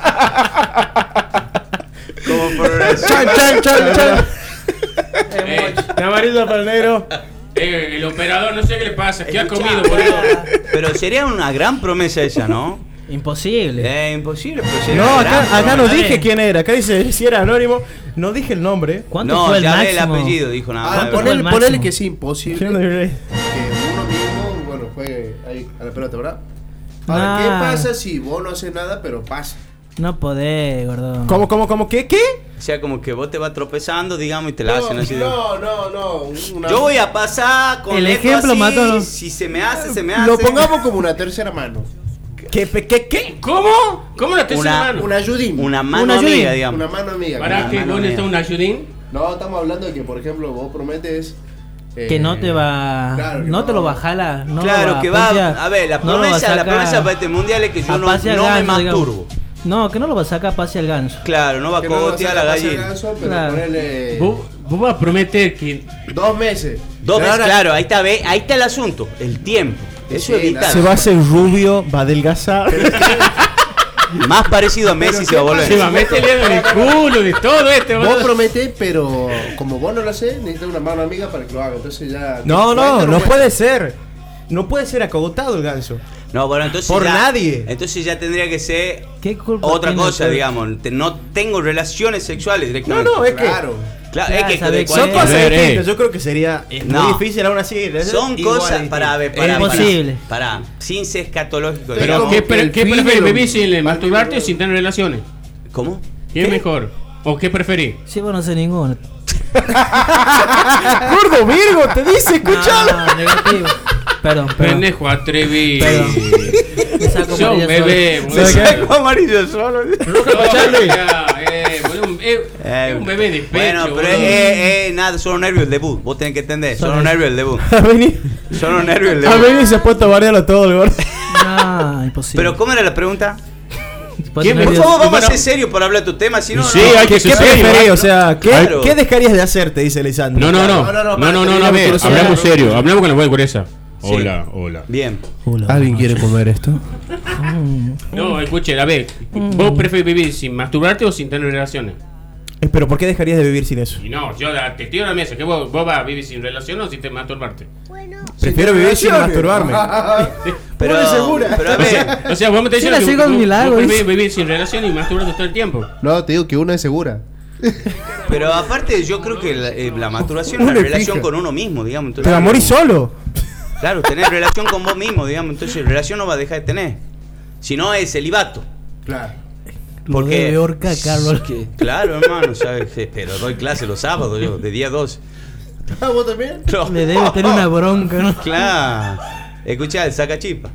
¿Cómo progresa? Chan, chan, chan, chan. Eh, De amarillo para el negro. eh, el operador, no sé qué le pasa. ¿Qué ha Escuchá, comido, boludo? Pero sería una gran promesa esa, ¿no? Imposible. Eh, imposible, pero sería No, una gran acá, acá no promesa. dije quién era. Acá dice si era anónimo. No dije el nombre. ¿Cuánto No, fue el ya ve máximo? el apellido, dijo nada Ah, más. ¿Cuánto fue ponele, el ponele máximo? que es imposible Yo no que diré. uno mismo, bueno, juegue ahí a la pelota, ¿verdad? Ahora, Nah. ¿qué pasa si vos no haces nada, pero pasa? No podés, gordo. ¿Cómo, cómo, cómo? ¿Qué? ¿Qué? O sea, como que vos te vas tropezando, digamos, y te la No, hacen así. de- no, no, no. una- Yo voy a pasar con El esto ejemplo así, mató, ¿no? si se me hace, se me hace. Lo pongamos como una tercera mano. ¿Qué? pe- ¿Qué? ¿Qué? ¿Cómo? ¿Cómo la tercera Una- mano? Una ayudín. Una mano Una amiga, ayuda. digamos. Una mano amiga. ¿Para Una qué? mano ¿Dónde mía. está un ayudín? No, estamos hablando de que, por ejemplo, vos prometes. eh, Que no te va. claro que no te no. lo va a jalar. No claro, lo que a va. pasear, A ver, la no lo va a promesa, la sacar promesa para este mundial es que yo a no, pasear no me ganso, digamos. masturbo. No, que no lo va a sacar a pasear el ganso. Claro, no va a que no lo cogotear a la saca a pasear gallina. ganso, pero Claro. ponele ¿Vos, vos vas a prometer que. dos meses. Dos Pero veces, ahora- claro, ahí está, ve, ahí está el asunto, el tiempo. Eso Sí, es vital. Se va a hacer rubio, va a adelgazar. Más parecido a Messi se va a volver. Se va a meter el dedo en el culo de todo este, Vos boludo. prometés, pero como vos no lo haces, necesitas una mano amiga para que lo haga. Entonces ya. No, no, cuenta, no cuenta. puede ser. No puede ser acogotado el ganso. No, bueno, entonces Por ya, nadie. Entonces ya tendría que ser ¿Qué culpa otra tiene cosa, usted? digamos. Te- No tengo relaciones sexuales No, directamente. no, es que. Claro. Claro, Ya es que sabe de que- Son cualquier- cosas A ver, eh. distintas. Yo creo que sería es No. muy difícil aún así. son Igual cosas distinto. para ver, Es para, imposible. Para, para, sin ser escatológico. Pero, digamos. ¿qué, como pre- el ¿qué fin preferís? de lo- ¿Vivir sin masturbarte o sin tener relaciones? ¿Cómo? ¿Qué es mejor? ¿O qué preferís? Sí, vos no sé ninguno. Gordo Virgo, te dice, escuchalo. No, negativo. Perdón, perdón. Pendejo atrevido. Perdón. Me saco Yo amarilla bebé, solo. boludo. Se sacó amarillo solo. Ya, eh, boludo, un- eh, Eh, es un bebé de pecho. Bueno, pero boludo. es, es- es nada, son los nervios del debut. Vos tenés que entender, son los Son- nervios del debut. A venir. Son los nervios del A debut. venir se ha puesto a variarlo todo el gordo. No, imposible. Pero, ¿cómo era la pregunta? Por ¿Quién eso Por nervioso. favor, vamos Bueno. a ser serios por hablar de tu tema, si no, Sí, no. hay que ¿Qué, ser qué serio. preferís? O sea, ¿qué, Claro. ¿qué dejarías de hacer? Te dice Lisandro. No, no, no. No, no, no, No, para no, que no, diga a ver, curiosidad. hablamos serio. Hablamos con la buena curiosa. Sí. Hola, hola. Bien. ¿Alguien quiere comer esto? No, escuche, a ver. ¿Vos preferís vivir sin masturbarte o sin tener relaciones? Eh, Pero ¿por qué dejarías de vivir sin eso? Y no, yo la- te tiro a la mesa. ¿Que vos, vos vas a vivir sin relación o sin te masturbarte? Prefiero vivir sin masturbarme. Pero, Pone segura. pero a ver, O sea, vos me estás Sí, diciendo la que sigo vos, en mi vos lago, preferís dice. vivir sin relación y masturbarte todo el tiempo. No, te digo que una es segura. Pero aparte, yo creo que la, eh, la maturación es Una la relación pija. con uno mismo, digamos. Entonces, Pero amor y solo. Claro, tener relación con vos mismo, digamos. Entonces, relación no va a dejar de tener. Si no, es celibato. Claro. Porque. de Orca, Carlos. Claro, hermano, ¿sabes? Pero doy clase los sábados, yo, de día a doce. ¿Ah, vos también? No. Le debe tener una bronca, ¿no? Claro. Escuchá, el sacachipa.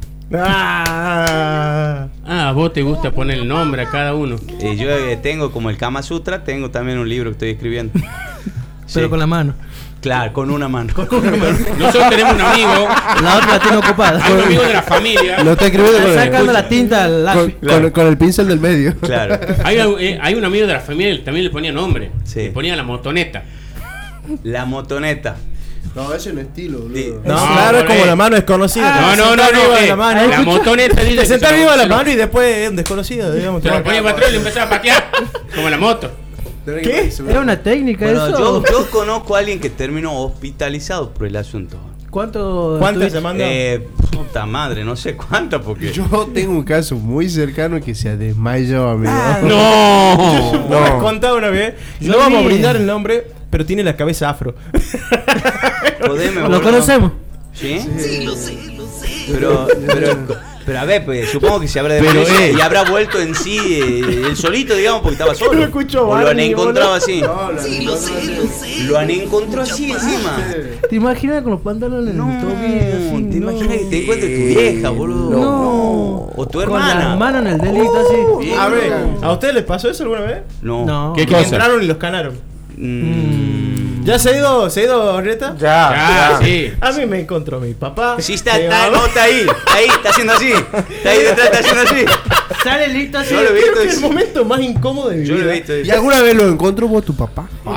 Ah, Ah, vos te gusta poner el nombre a cada uno. Y yo eh, tengo como el Kama Sutra, tengo también un libro que estoy escribiendo. Pero Sí. con la mano. Claro, con una mano. Nosotros tenemos un amigo, La otra la tiene ocupada. hay un amigo de la familia. Lo está escribiendo con Está el, sacando la tinta al lápiz. con, con- con el pincel del medio. Claro. Hay, eh, hay un amigo de la familia que también le ponía nombre. Sí. Le ponía la motoneta. La motoneta. No, ese es un estilo, boludo. Sí. no, No, claro, es por como ahí. la mano desconocida. No, Te no, no, sentás no. arriba de eh, la mano. la motoneta dice Te que sentás se lo- arriba de la se lo- mano y después es un desconocido, digamos. Se lo ponía para atrás y le empezaba a patear. Como la moto. ¿Qué? Era una técnica Bueno, eso. yo, yo conozco a alguien que terminó hospitalizado por el asunto. ¿Cuánto? ¿Cuántas estuviste? se mandan? Eh, puta madre, no sé cuántas porque. Yo tengo un caso muy cercano que se desmayó, amigo. Ah, No. Vos me has contado una vez. Yo No vamos a vi- brindar el nombre, pero tiene la cabeza afro. Podeme, Lo boludo. conocemos. ¿Sí? Sí, lo sé, lo sé. Pero, pero, pero a ver, pues supongo que se habrá Pero, desmayado eh. y habrá vuelto en sí eh, el solito, digamos, porque estaba solo. Lo escucho O lo han Barney, encontrado boludo. así. No, la- Sí, lo sé, lo sé. Lo han encontrado así encima. ¿Te imaginas con los pantalones No, en el tobillo así? te No. imaginas que te encuentres tu vieja, boludo. No. O tu Con hermana. la mano en el delito así. Bien. A ver, ¿a ustedes les pasó eso alguna vez? No. No. ¿Qué Que cosa? entraron y los canaron. Mm. ¿Ya se ha ido, se ha ido, Reta? Ya, sí. A mí me encontró mi papá. Sí, está, mi está, mamá. no, está ahí, está ahí, está haciendo así. Está ahí detrás, está haciendo así. Sale listo así. Yo lo he Creo que es visto. el momento más incómodo de mi Yo lo vida. he visto. ¿Y alguna vez lo encontró vos tu papá? No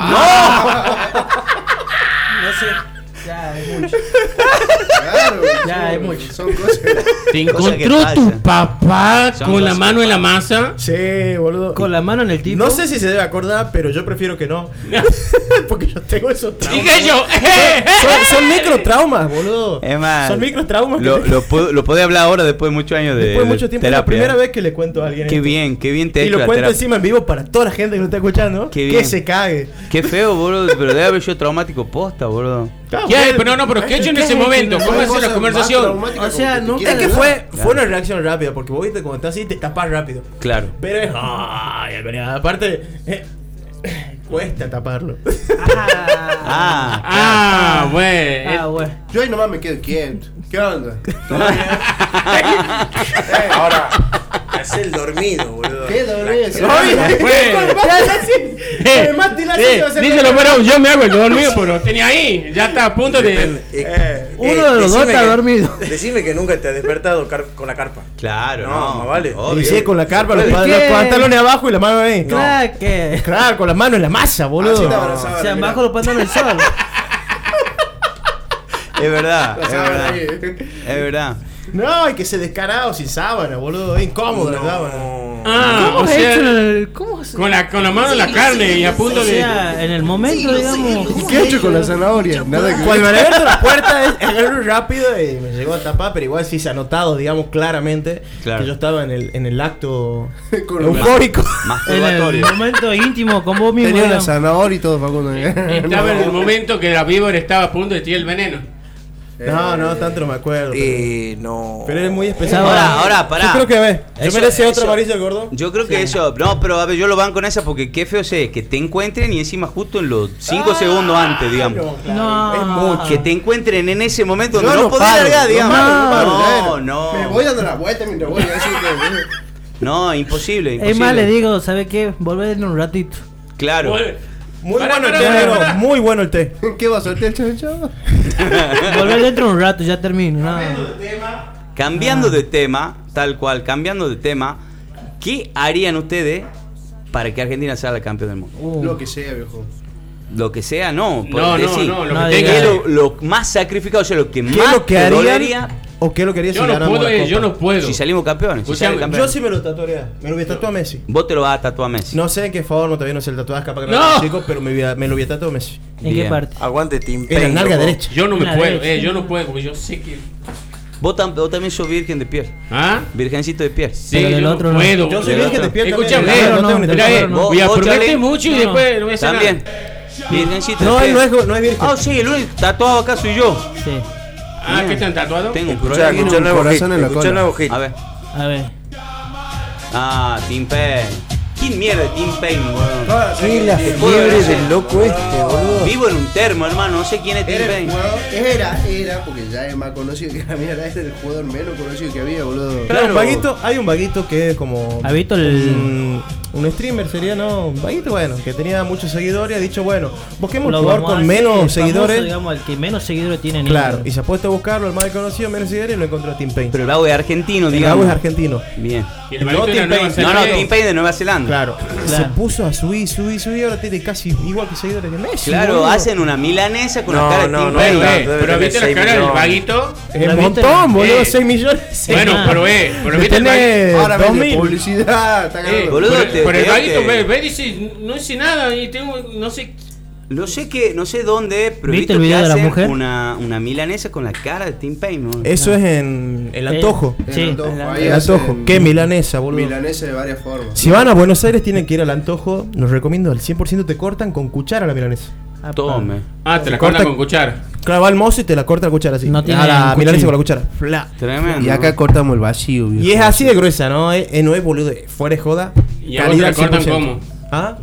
sé. Ya es mucho. Claro. Ya es mucho. Son cosas. ¿Te Cosa que encontró tu pasa. papá Son con la cosas mano que en la pasan. masa? Sí, boludo. Con la mano en el tipo. No sé si se debe acordar, pero yo prefiero que no. Porque yo tengo esos traumas. Dije yo. Son, son microtraumas, boludo. Es más, Son microtraumas. Lo, que- lo, puedo, lo podés hablar ahora después de muchos años de, Después de de mucho tiempo, es la terapia. primera vez que le cuento a alguien. Qué esto. bien, qué bien te ha Y hecho lo la cuento terapia. encima en vivo para toda la gente que lo está escuchando. Qué Que bien. se cague. Qué feo, boludo, pero debe haber sido traumático posta, boludo. ¿Qué hay? Pero no, pero ¿qué he hecho en ese momento? ¿Cómo es la conversación? O sea, nunca. Es que fue, Claro. fue una reacción rápida, porque vos viste cuando estás así te tapas rápido. Claro. Pero es. Ay, aparte, eh, cuesta taparlo. Ah, Ah, bueno. Ah, bueno. Yo ahí nomás me quedo quieto. ¿Qué onda? Ahora, es el dormido, boludo. ¿Qué dormís? Oye, Bueno. Eh, Además, tiene así, eh, va a ser- díselo, pero yo me hago el dormido, pero tenía ahí. Ya está a punto de. Eh, Uno eh, de los dos decime está que- dormido. Decime que nunca te has despertado car- con la carpa. claro, No, no. más vale. obvio. Y sí, con la carpa, los, puede. pa- ¿Qué? los pantalones abajo y la mano ahí. Claro que. Claro, con las manos en la masa, boludo. Así te abrazaba. O sea, mira. bajo los pantalones del sol. Es verdad, es Sábana verdad. ahí. Es verdad. No, y que se descarado sin sábana, boludo. Es incómodo la sábana. Ah, ¿Cómo o has hecho en sea, el. ¿Cómo se.? con la, con la mano en la carne y a punto O de. sea, en el momento, digamos. ¿Y qué he hecho con la zanahoria? Nada que Cuando me abierto la puerta, es- agarré rápido y me llegó a tapar, pero igual sí se ha notado, digamos, claramente Claro. que yo estaba en el, en el acto Con eufórico. En el Masturbatorio. momento íntimo con vos mismo. Tenía una digamos. zanahoria y todo, Facundo. Estaba en el momento que la víbora estaba a punto de tirar el veneno. No, no, tanto no me acuerdo. Pero, Eh, no. pero es muy especial. Ahora, ahora, pará. Yo creo que, a ver, yo Eso- merece otro eso- amarillo el gordo. Yo creo que eso, no, pero a ver, yo lo van con esa porque qué feo sé que te encuentren y encima justo en los cinco segundos antes, digamos. No, claro, No. es mucho. Que te encuentren en ese momento Yo donde no, no podés paro, largar, no digamos. paro, no paro, No, ya. no. Me voy dando la vuelta mientras voy así que. No, imposible, imposible. Es más, le digo, ¿sabe qué? Volver en un ratito. Claro. Muy Pará, bueno el pará, té, pará, negro, pará. muy bueno el té. ¿Qué va a soltar el chancho? Volver dentro de un rato, ya termino. No. Cambiando de tema, tal cual, cambiando de tema, ¿qué harían ustedes para que Argentina sea la campeón del mundo? Uh. Lo que sea, viejo. Lo que sea, no. por No, no, decir, no, lo No, que diga. ¿qué es tenga. lo, lo más sacrificado, o sea, lo que ¿Qué es más lo que te harían? dolería ¿O qué es lo que harías si Yo no ganamos puedo, la eh, Copa? yo no puedo. si salimos campeones? Si Escuchame, salen campeones. Yo sí me lo tatuaría. Me lo voy a tatuar a Messi. Vos te lo vas a tatuar a Messi. No sé en qué favor, no todavía no sé el tatuaje, capaz que No. no es chico, pero me, voy a- me lo voy a tatuar a Messi. ¿En Bien. qué parte? Aguante Team En la Pain, nalga loco. derecha. Yo no me La puedo, derecha. eh, yo no puedo, porque yo sé que. Vos, tam- vos también sos virgen de piel. ¿Ah? Virgencito de piel. Sí, Pero del yo otro no no. puedo. Yo soy Del virgen otro. de piel Escuchame, también. no, no, no, tengo ni del Mirá, idea. otro no. eh, voy a Vos, prometer Charlie. mucho y No, después no voy a hacer También. nada. Virgencito No, de él piel. no es, no es virgen. Ah, sí, el único tatuado acá soy yo. Sí. Ah, ¿qué están tatuados? Tengo un Escuchá, problema. Tiene escuchá un la voz corazón hit, en la escuchá cola. la voz hit. A ver. A ver. Ah, Tim Payne. ¿Quién mierda es Tim Payne, weón? Sí, la fiebre del loco este, boludo. Vivo en un termo, hermano. No sé quién es Tim Era el Payne. jugador, era, era, porque ya es más conocido que la mierda, era el jugador menos conocido que había, boludo. Claro, un vaguito, hay un vaguito que es como ¿Ha visto el- un, un streamer sería, no, un vaguito, bueno, que tenía muchos seguidores y ha dicho, bueno, busquemos un Lo jugador vamos a con hacer menos famoso, seguidores. digamos, el que menos seguidores tiene en Claro, Instagram. y se ha puesto a buscarlo, el más conocido, menos seguidores, y lo encontró a Tim Payne. Pero el vago es argentino, El digamos. vago es argentino. Bien. Y el No, vaguito de la Tim Nueva Payne. No, no, Zelanda. Tim Payne de Nueva Zelanda. Claro. Claro. Se puso a subir, subir, subir, ahora tiene casi igual que seguidores que Messi. Claro, boludo. hacen una milanesa con No, la cara de no, Tim no, Payne. Pero, no, eh, debe pero tener viste la seis cara del millones. vaguito. Es ¿La un viste? montón, boludo, Eh. seis millones. Bueno, pero eh, pero viste el vaguito. Tiene Ahora dos vende mil. publicidad, está Eh, cagado. boludo, por, te- por el te- vaguito, te- ve, ve, dice, no dice nada y tengo, no sé. No sé qué, no sé dónde, pero he ¿Viste visto el video que de la hacen mujer? Una, una milanesa con la cara de Tim Payne, ¿no? Eso es en el antojo. Eh, Sí, El antojo, el ahí El hacen antojo. Qué milanesa, boludo. Milanesa de varias formas. Si van a Buenos Aires tienen que ir al antojo. Los recomiendo al cien por ciento te cortan con cuchara la milanesa. Apa. Tome. Ah, te la Corta- corta con cuchara. Claro, va al mozo y te la corta la cuchara así. No tiene a la cuchillo. milanesa con la cuchara. Fla. Tremendo. Y acá cortamos el vacío, viejo. Y es así de gruesa, ¿no? Es, es- no es boludo, fuera de joda. ¿Y a vos te la al cortan cien por ciento. cómo? ¿Ah?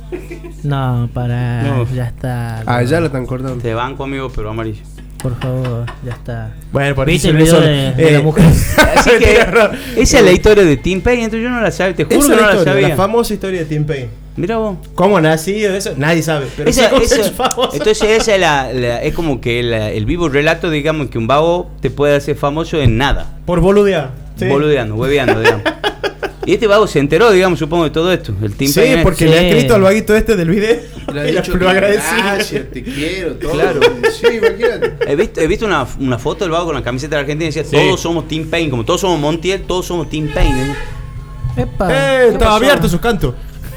No, para. No. Ya está. Ah, ya la están cortando. Te banco, amigo, pero amarillo. Por favor, ya está. Bueno, por ¿Viste eso el video eso- de, de eh, la mujer? Así que esa es la historia de Tim Payne, entonces yo no la sabía, te juro Esa que es no la la historia, la sabía. famosa historia de Tim Payne. Mira vos. ¿Cómo ha nacido eso? Nadie sabe. Pero Esa- sí cómo se esa- hizo famoso. entonces esa es, la, la- es como que la- el vivo relato, digamos, que un vago te puede hacer famoso en nada. Por boludear. Sí, Boludeando, hueveando, digamos. Y este vago se enteró, digamos, supongo, de todo esto. El Tim Sí, Payne. porque Sí. le ha escrito al vaguito este del video. Le ha y dicho lo que agradecí. gracias, te quiero, todo. Claro. Sí, imagínate. He visto, he visto una, una foto del vago con la camiseta de Argentina y decía, Sí. todos somos Tim Payne, como todos somos Montiel, todos somos Tim Payne. Epa. Eh, ¿Qué estaba pasó? abierto su canto.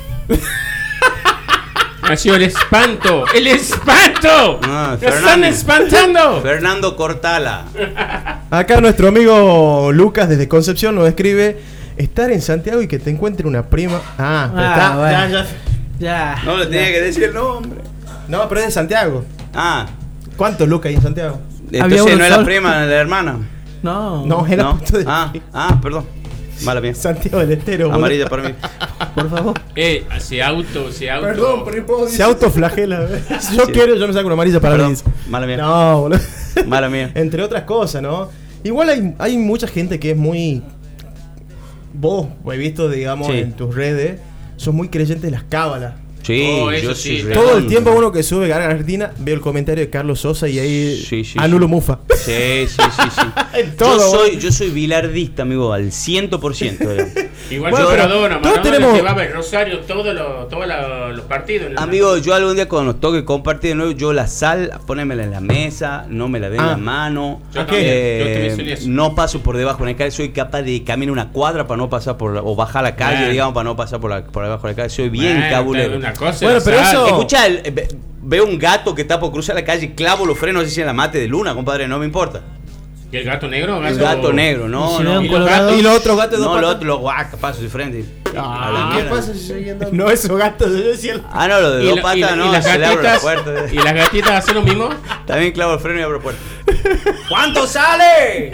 Nació el espanto. ¡El espanto! Ah, ¡Lo están Fernando. espantando! Fernando Cortala. Acá nuestro amigo Lucas desde Concepción nos escribe estar en Santiago y que te encuentre una prima. Ah, pero Ah, está, bueno. ya, ya. Ya. No le tenía que decir el nombre. No, pero es de Santiago. Ah, ¿Cuántos Lucas hay en Santiago? entonces uno no es la solo. prima, la hermana. No. No, era ¿No? puesto de Ah, ah, perdón. Mala mía. Santiago del Estero. boludo. Amarilla para mí. Por favor. Eh, se auto, se auto. Perdón, primo. Se autoflagela. Si yo Sí. quiero, yo me saco una amarilla para Perdón, Luis. mala mía. No, boludo. Mala mía. Entre otras cosas, ¿no? Igual hay, hay mucha gente que es muy. Vos, he visto, digamos, Sí. en tus redes, sos muy creyentes de las cábalas. Sí, Oh, eso yo sí. soy Todo el redondo. tiempo uno que sube Gana Argentina, veo el comentario de Carlos Sosa y ahí Sí, sí, anulo sí. mufa. Sí, sí, sí, sí. En todo, yo soy, boludo. yo soy bilardista, amigo, al ciento por ciento. Igual Bueno, que pero Maradona, todos Maradona tenemos- llevaba el Rosario todos los todos la- los partidos. en la- Amigo, yo algún día cuando nos toque compartir de nuevo, yo la sal, ponémela en la mesa, no me la den en Ah. la mano. Yo eh, también, yo también soy eso. no paso por debajo de la calle, soy capaz de caminar una cuadra para no pasar por la- o bajar la calle, Bueno. digamos, para no pasar por, la, por debajo de la calle. Soy bien Bueno, cabulero. Una cosa Bueno, es pero la sal. eso- Escucha, el- ve- veo un gato que está por cruzar la calle, clavo los frenos, así en la mate de luna, compadre, no me importa. ¿Y el gato negro? El gato negro, Y no, si no. veo un ¿Y los colorado? gatos? Y los otros gatos de dos No, lo patas. otro, lo guaca, paso de frente. Ah, A la ¿Qué mierda. pasa si seguían dando? No, esos gatos, yo decía. el- Ah, no, lo de ¿Y, dos la- patas, y la- no, y las se le abre la gatitas? puerta. ¿Y las gatitas hacen lo mismo? También clavo el freno y abro puerta. ¿Cuánto sale?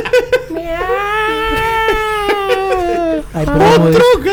Ay, pero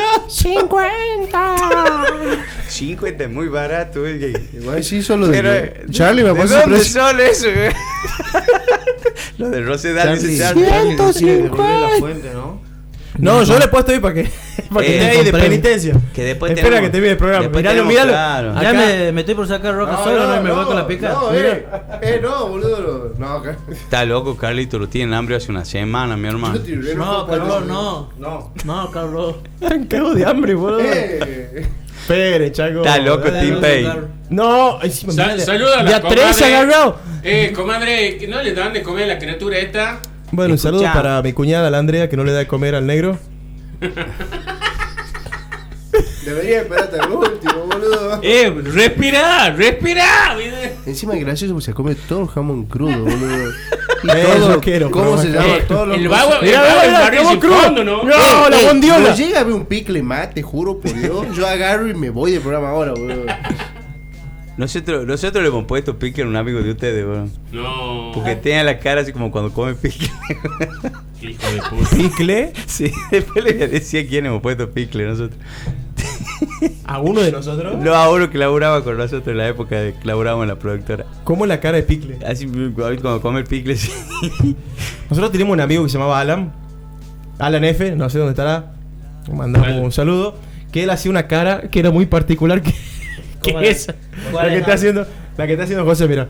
cincuenta es muy barato, güey. Igual sí, solo de. Pero, eh, Charlie me ¿de puso dónde precio. son eso, güey? Lo de Rosedal dice Charlie, Charlie. Charlie, devolver la fuente, ¿no? No, yo le he puesto ahí para que, para que Eh, esté ahí de compré. penitencia. Que después Espera tenemos- que termine el programa. después Miralo, tenemos, miralo. claro. Ya Acá- me, me estoy por sacar roca solo, no, me voy con la pica. No, Mira. eh, eh, no, boludo. No, acá. Está loco, Carlito, lo tiene hambre hace una semana, mi hermano. No, Carlos, no. No. No, Carlos. Están cagados de hambre, boludo. Eh. Espere, chaco. Está loco, Dale. Tim Payne. No, encima Sa- mirale. saluda a la De a tres comadre. agarrado. Eh, comadre, ¿que ¿no le dan de comer a la criatura esta? Bueno, un Escuchá. saludo para mi cuñada, la Andrea, que no le da de comer al negro. Debería esperar hasta el último, boludo. Eh, respira, respira. ¿Viste? Encima es gracioso porque se come todo el jamón crudo, boludo. Y Eh, todo, yo quiero, ¿cómo pero se bueno. llama? Eh, Todos los el cosas. vago, el Mira, vago mira, es mira, barril cómo sin crudo. fondo, ¿no? No, la Eh, bondiola. no llega a ver un picle más, te juro por Dios. Yo agarro y me voy del programa ahora, boludo. Nosotros, nosotros le hemos puesto pique a un amigo de ustedes, weón. No. Porque tiene la cara así como cuando come picle. Hijo de puta. Picle Sí, después le decía quién hemos puesto picle nosotros. a uno de nosotros. No, a uno que laburaba con nosotros en la época de que laburábamos en la productora. ¿Cómo la cara de Picle? Así cuando come el picle, sí. Nosotros teníamos un amigo que se llamaba Alan. Alan F, no sé dónde estará. Le mandamos Vale. un saludo. Que él hacía una cara que era muy particular. Que, que ¿Cuál es? esa. ¿Cuál La que es? está haciendo. La que está haciendo José, mira.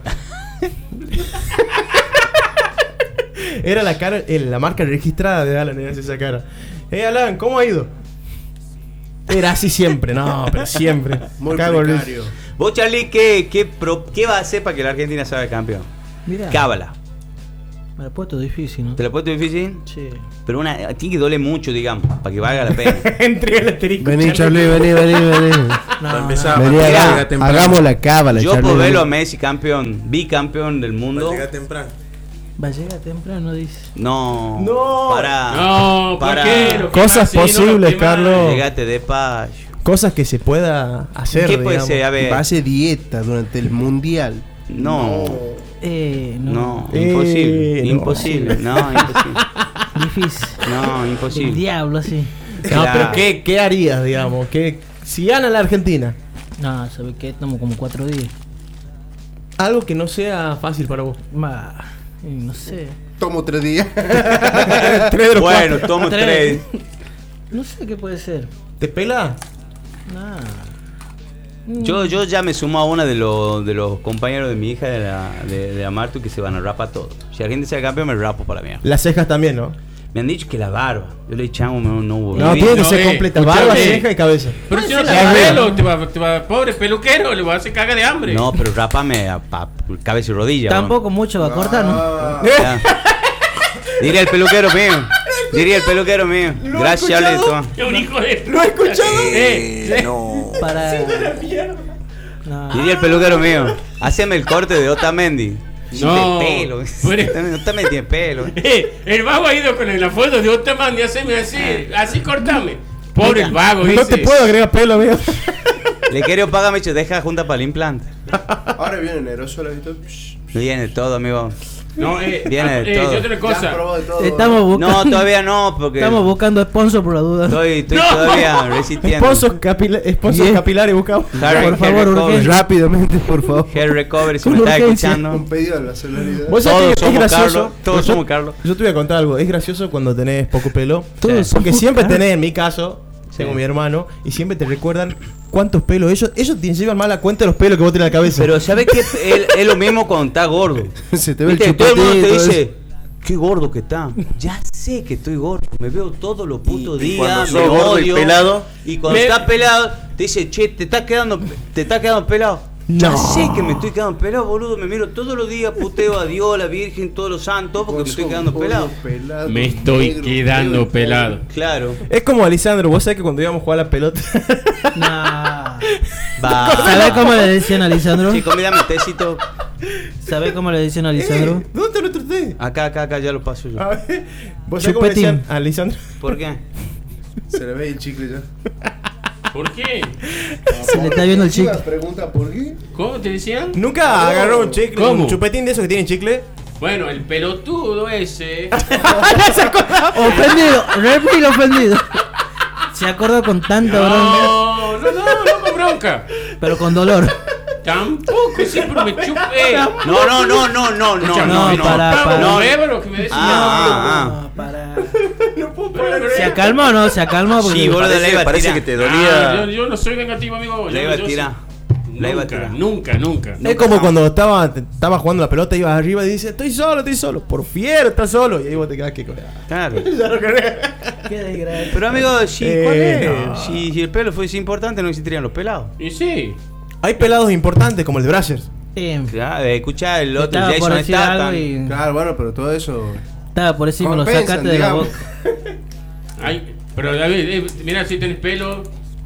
Era la cara, el- la marca registrada de Alan, era esa cara. Eh, Alan, ¿cómo ha ido? Era así siempre, no, pero siempre. Muy Cago en- precario. Vos, Charlie, ¿qué, qué, pro- ¿qué va a hacer para que la Argentina salga campeón? Mira, Cábala. me la he puesto difícil, ¿no? ¿Te la he puesto difícil? Sí. Pero una, tiene que doler mucho, digamos, para que valga la pena. Entre el asterisco. Vení, Charlie, vení, vení, vení. No, empezar, no. Vení, Mira, haga- hagamos la cábala, Yo Charlie. por verlo a vení. Messi campeón, bicampeón del mundo. temprano. Va a llegar temprano, dice. No. No. Para. No, ¿por para. qué? Lo que Cosas más, sí, no lo posibles, que más. Carlos. Llegate despacio. Cosas que se pueda hacer. ¿Qué puede digamos. ser? A ver. Va a hacer dieta durante el mundial. No. Eh, no. No, Eh, imposible. no. Imposible. No, imposible. Difícil. No, El imposible. diablo, así. No, Claro. pero ¿qué, ¿qué harías, digamos? ¿Qué, si gana la Argentina, No, ¿sabes qué? Estamos como cuatro días. algo que no sea fácil para vos. Ma, eh, no sé. Tomo tres días. Tres de los Bueno, cuatro. tomo tres. No sé qué puede ser. ¿Te pela? Nah. Yo, yo ya me sumo a una de los, de los compañeros de mi hija, de la, de, de la Martu, que se van a rapar todo. Si la gente se campeón, me rapo para la mierda. Las cejas también, ¿no? Me han dicho que la barba. Yo le echamos, no, no hubo. No, Y- tiene que no, ser eh, completa. escuchame. Barba, ceja y cabeza. Pero si no Sí, te la va verdad. pelo, te va, te va, pobre peluquero, le va a hacer caga de hambre. No, pero rápame a, pa- cabeza y rodilla. Tampoco mucho va a cortar, ¿no? Ah, ¿no? Ya. Diría el peluquero mío. Diría el peluquero mío. ¿Lo Gracias, has Charlie. escuchado? toma. Es un hijo de. ¿Lo has escuchado? Eh, No. Para. No. Diría el peluquero mío. Haceme el corte de Otamendi. No, Tiene pelo. pero- Otamendi tiene pelo. eh, el vago ha ido con la foto de Otamendi, haceme así, así cortame. Pobre el vago, No dice. te puedo agregar pelo, amigo. Le quiero pagar, me dicho, deja junta para el implante. ahora viene el aerosol, ¿has visto? Psh, Viene todo, amigo. No, eh, Viene de eh, todo. y otra Ya has cosa. probado de todo. Estamos buscando. No, todavía no, porque Estamos buscando sponsor por la duda. estoy, estoy No. todavía resistiendo. Esposos, capila esposos Bien. capilares buscamos. Harry- Por favor, Harry urgente. Recovery. Rápidamente, por favor. Hair Recovery, si Con me estás urgencia. escuchando. Un pedido a la solidaridad. Vos sabés Todos que es somos gracioso. Carlos, todos Yo- somos Carlos. Yo te voy a contar algo. Es gracioso cuando tenés poco pelo. Todos Porque somos siempre Carlos. tenés, en mi caso, tengo mi hermano, y siempre te recuerdan cuántos pelos. Ellos, ellos te llevan mal la cuenta de los pelos que vos tenés en la cabeza. Pero ¿sabes qué? Es, es lo mismo cuando estás gordo. Se te ve el Viste, todo el mundo te chupetito, dice, qué gordo que está. Ya sé que estoy gordo. Me veo todos los putos Y- y días. cuando me sos gordo y odio. pelado, Y cuando me- estás pelado, te dice, che, te estás quedando, te estás quedando pelado. Ya No. sé que me estoy quedando pelado, boludo. Me miro todos los días, puteo a Dios, a la Virgen, todos los santos, porque me estoy quedando pelado. Me estoy quedando pelado. Claro. Es como Alisandro, vos sabés que cuando íbamos a jugar a la pelota. Nah. Va. ¿Sabés cómo le decían a Lisandro? Chico, mira mi tecito. ¿Sabés cómo le decían a Lisandro? Eh, ¿Dónde está nuestro té? Acá, acá, acá, ya lo paso yo. A ver, ¿vos sabés cómo le Chupetín. decían a Alisandro? ¿Por qué? Se le ve el chicle ya. ¿Por qué? Se le está viendo el Encima chicle. pregunta por qué. ¿Cómo te decían? ¿Nunca agarró un chicle? ¿Cómo? Un chupetín de esos que tienen chicle. Bueno, el pelotudo ese. Ofendido, reptil ofendido. Se acordó con tanta bronca, No, no, no, no con bronca. pero con dolor. Tampoco, siempre me chupé. No, no, no, no, no, no, Escucha, no, no, no. para, para. No, lo que me decían. Ah, No, para. Pero, ¿Se acalmó o no? Se acalmó porque. Sí, boludo, la parece, iba a parece tirar. que te Ah, dolía. yo, yo no soy vengativo, amigo. La Yo- iba a yo tirar. soy- La iba a Nunca, tirar. nunca, nunca. Es como cuando estaba, estaba jugando la pelota, ibas arriba y dices, estoy solo, estoy solo. Por fiero, estás solo. Y ahí vos te quedás que... Claro. Ya lo querés. Qué desgracia. Pero amigo, si, Eh, ¿cuál es? no. Si, si el pelo fuese importante, no existirían los pelados. Y sí. Hay pelados importantes como el de Brazzers. Bien. Claro, escuchá el otro, Estaba por Jason decir algo Statham. y. Claro, bueno, pero todo eso. Estaba por decir me lo compensan, sacaste de la digamos. boca. Ay, pero David, eh, mira si tenés pelo.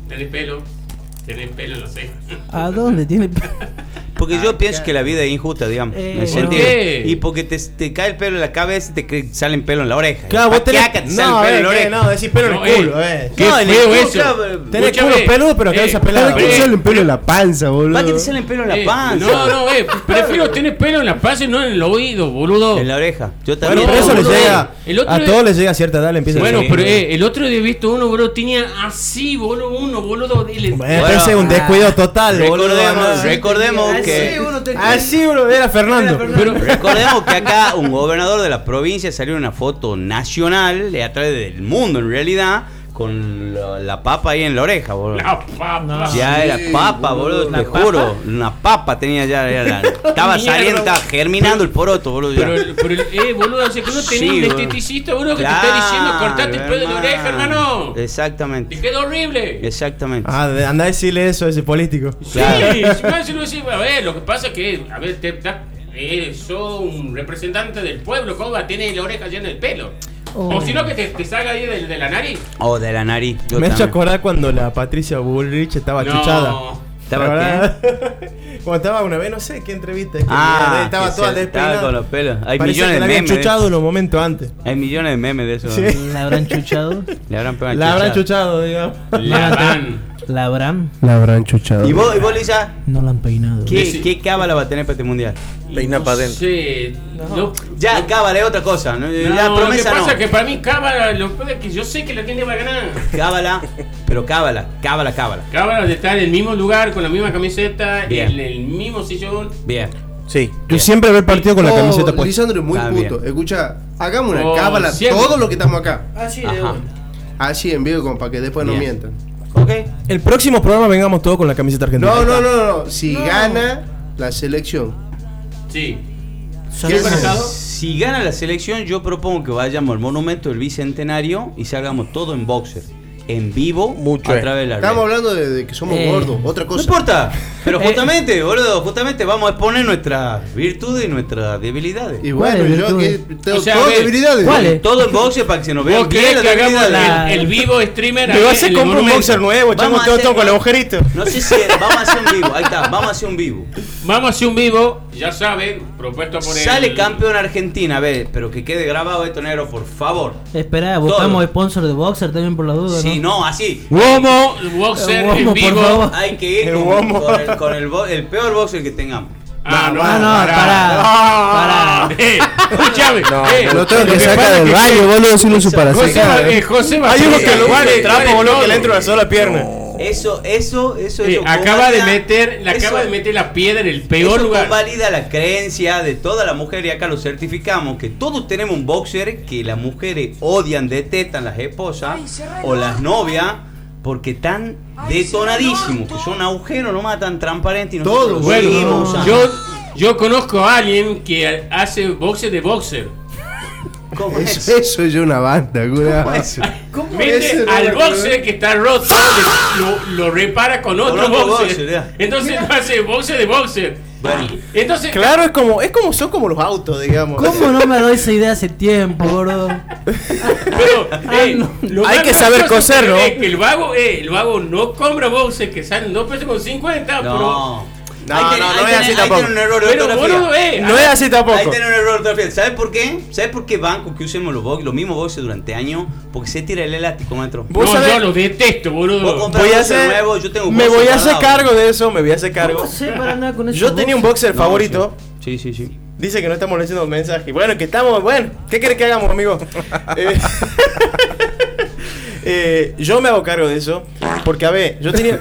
Tenés pelo. Tenés pelo en las cejas. ¿A dónde tiene? Porque yo pienso que la vida es injusta, digamos. Eh, en el ¿por sentido- qué? Y porque te, te cae el pelo en la cabeza y te cre- salen pelo en la oreja. Claro, vos tenés. Paquiaca, te sale No, pelo en eh, la que oreja. no, decís pelo en No, el culo, eh. eh. Qué No, en el feo culo, eso. claro, Tenés Escúchame. culo peludo, pero Eh, cabeza ¿Para pelada. qué Eh, sale el pelo en la panza, boludo? ¿Para qué te salen pelo en la Eh, panza? No, no, eh. Prefiero tener pelo en la panza y no en el oído, boludo. En la oreja. Yo Bueno, también. pero eso les boludo. llega. El otro A día- todos les llega a cierta edad, le empieza Bueno, a pero eh, el otro día he visto uno, boludo, tenía así, boludo, uno, boludo. Dile, Bueno, pero ese es un descuido total, boludo. Recordemos, ¿no? recordemos Así que. uno te- Así, bro, era Fernando. pero, Recordemos que acá un gobernador de la provincia salió en una foto nacional, eh, a través del mundo en realidad, con la, la papa ahí en la oreja, boludo. la papa. Ya era papa, boludo, ¿La te papa? juro. Una papa tenía ya. Era, estaba Mierda. saliendo, estaba germinando el poroto, boludo. Ya. Pero, el- pero, el- eh, boludo, o sea que no tenés Sí, un boludo. esteticista, boludo, que te está diciendo cortate el pelo de la Claro, oreja, hermano. Exactamente. Te queda horrible. Exactamente. Ah, de- anda a decirle eso a ese político. Sí, Claro. si más si lo decís, a ver, lo que pasa es que, a ver, te, te, eh, sos un representante del pueblo, ¿cómo va a tener la oreja llena de pelo? Oh. O si no, que te, te salga ahí de, de la nariz. O de la nariz. Yo Me he hecho también. acordar cuando la Patricia Bullrich estaba No. chuchada. ¿Estaba ¿Verdad? Cuando estaba una vez, no sé qué entrevista. que Ah, tenía, estaba que toda se- estaba despeinada. con los pelos. Hay Parecía millones que de la habían memes. de- chuchado unos momentos antes. Hay millones de memes de eso. Sí. ¿La habrán chuchado? Le habrán pegado La habrán chuchada. chuchado, digamos. La van. ¿La habrán? La habrán chuchado. ¿Y vos, y vos, Lisa? No la han peinado. ¿Qué, Sí. ¿Qué cábala va a tener para este mundial? Peina No pa' dentro. sé, lo- Ya, cábala es otra cosa. ¿no? Ya, No, lo que promesa pasa no. es que para mí Cábala, lo que pasa es que yo sé que la tiene va a ganar. Cábala, pero cábala, cábala, cábala. Cábala de estar en el mismo lugar, con la misma camiseta, Bien. en el mismo sillón. Bien. Sí. Yo siempre veo el partido con la Oh, camiseta puesta. Lisandro es muy Está puto. bien. Escucha, hagamos una Oh, cábala siempre. todos los que estamos acá. Así Ajá. de una. Así en vivo, como para que después no Bien. mientan. Ok. El próximo programa vengamos todos con la camiseta argentina. No, no, no, no. Si gana la selección. Sí. Son ¿Qué buenas- haces? Si gana la selección, yo propongo que vayamos al monumento del bicentenario y salgamos todo en boxer. En vivo, Mucho, a eh. través de la red. Estamos hablando de, de que somos Eh. gordos. Otra No cosa. importa, pero Eh. justamente, boludo, justamente vamos a exponer nuestras virtudes y nuestras debilidades. Y bueno, ¿Cuáles yo que virtudes? tengo O sea, todas ve, debilidades. ¿cuáles? Todo en boxer para que se nos vean ¿Vos bien querés las que hagamos debilidades. la- el, el vivo streamer? Me ahí va a en hacer el comprar un monumento? boxer nuevo, echamos Vamos a todo, hacer- todo con el agujerito. No sé si vamos a hacer un vivo, ahí está, vamos a hacer un vivo. Vamos a hacer un vivo, ya saben, propuesto por Sale el... campeón Argentina, a ver, pero que quede grabado esto, negro, por favor. Espera, buscamos Todo. sponsor de boxer también por la duda, Si ¿no? no, así. Womo, boxer Womo, en por vivo. favor. Hay que ir El con, guamo. con el, con el bo- el peor boxer que tengamos. Ah, no, Ah, no, pará. pará. Eh, escúchame. eh, Lo tengo lo que pasa sacar es del que- baño, boludo, sin un para José, secar. eh, José va Hay uno a que lo Juárez, usa trapo, Juárez, boludo, que todo. le entra una sola pierna. Eso, eso, eso, Eh, eso acaba de convalida- meter, le acaba eso- de meter la piedra en el peor eso lugar. convalida la creencia de toda la mujer, y acá lo certificamos, que todos tenemos un boxer que las mujeres odian, detestan las esposas o las novias porque están detonadísimos, que son agujeros nomás tan transparentes y nosotros Todos, los Bueno, seguimos usando. yo, yo conozco a alguien que hace boxer de boxer. ¿Cómo es? Eso, eso es una banda, cuidado. ¿Cómo es? Mete ese no al lo boxer conozco? que está roto, le- lo, lo repara con otro, otro boxer. boxer, ya. Entonces hace boxer de boxer. Bueno. Entonces, Claro, es como, es como son como los autos, digamos. ¿Cómo no me doy esa idea hace tiempo, gordo? pero eh, no. lo Hay más que saber gracioso coser, ¿no? Es que el vago, eh, el vago no compra boxer que salen dos pesos con cincuenta, No. No, Ahí tiene- no, no ahí es tiene- así ahí tampoco. tiene un error de pero, pero ortografía. boludo, eh, No es así tampoco. Ahí tiene un error de ortografía. ¿Sabes por qué? ¿Sabes por qué banco que usemos los, box, los mismos boxes durante años? Porque se tira el elástico, maestro. Vos no, sabés- yo lo detesto, Vos boludo. compras Voy a boxer hacer, nuevo, yo tengo un me boxer voy a hacer guardado. cargo de eso, me voy a hacer cargo. ¿Cómo sé para andar con esos Yo tenía un boxers? boxer No, favorito. Sí, sí, sí. sí. Dice que no estamos leyendo el mensaje. Bueno, que estamos. Bueno, ¿qué querés que hagamos, amigo? Eh, eh, yo me hago cargo de eso. Porque, a ver, yo tenía.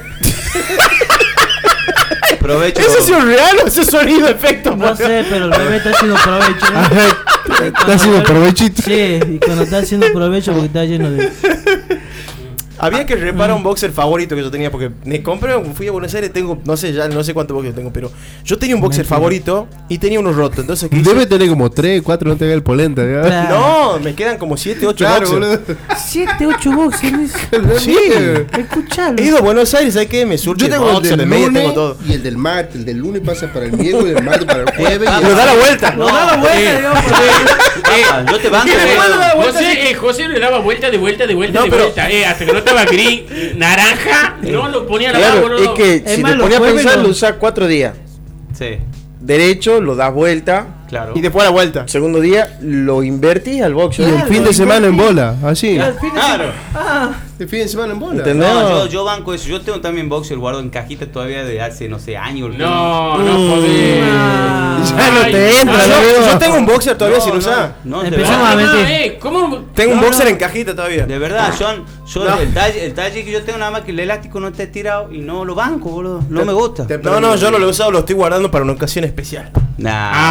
Provecho. ¿Eso es un real o ese sonido efecto? No sé, pero el bebé está haciendo provecho. ¿eh? Está haciendo provechito. Sí, y cuando está haciendo provecho porque está lleno de... Había que reparar un boxer favorito que yo tenía. Porque me compré, fui a Buenos Aires, tengo, no sé, ya no sé cuántos boxers tengo. Pero yo tenía un boxer Mentira. favorito y tenía unos rotos. Entonces, ¿qué hice? Debe tener como tres, cuatro, no te haga el polenta. ¿ya? Claro. No, me quedan como siete, ocho Claro, boxers. boludo. Siete, ocho boxers. Sí. Escuchalo. He ido a Buenos Aires, ¿sabes qué? Me surge Yo tengo el boxer del de media, lunes tengo todo. y el del martes. El del lunes pasa para el miércoles, el martes para el jueves. y Pero el- da la vuelta. No da la vuelta, Eh, digamos, porque- Ah, yo te banco, Eh, José, eh, José le daba vuelta de vuelta de vuelta No, de pero- vuelta. Eh, hasta que no estaba gris, naranja, no lo ponía a la Claro, boludo. es que Es si más, te los ponías a jueves pensar, no- lo usás cuatro días. Sí, Derecho, lo das vuelta. claro. Y después a la vuelta. Segundo día, lo invertís al Y boxer. el fin de semana en bola, así. Claro. El fin de semana en bola. ¿Entendés? No, yo, yo banco eso. Yo tengo también boxer guardado en cajita todavía de hace, no sé, años. No, no podés. Ya no te entra, Ay, lo no, veo. Yo tengo un boxer todavía No, sin no, usar. No, de Empezamos verdad. a mentir. Ah, eh, ¿cómo? Tengo un No, boxer no. en cajita todavía. De verdad, John, yo No. el, talle, el talle que yo tengo nada más que el elástico no esté tirado y no lo banco, boludo. No me gusta. Te- No, no, yo no lo he usado, lo estoy guardando para una ocasión especial. Nah,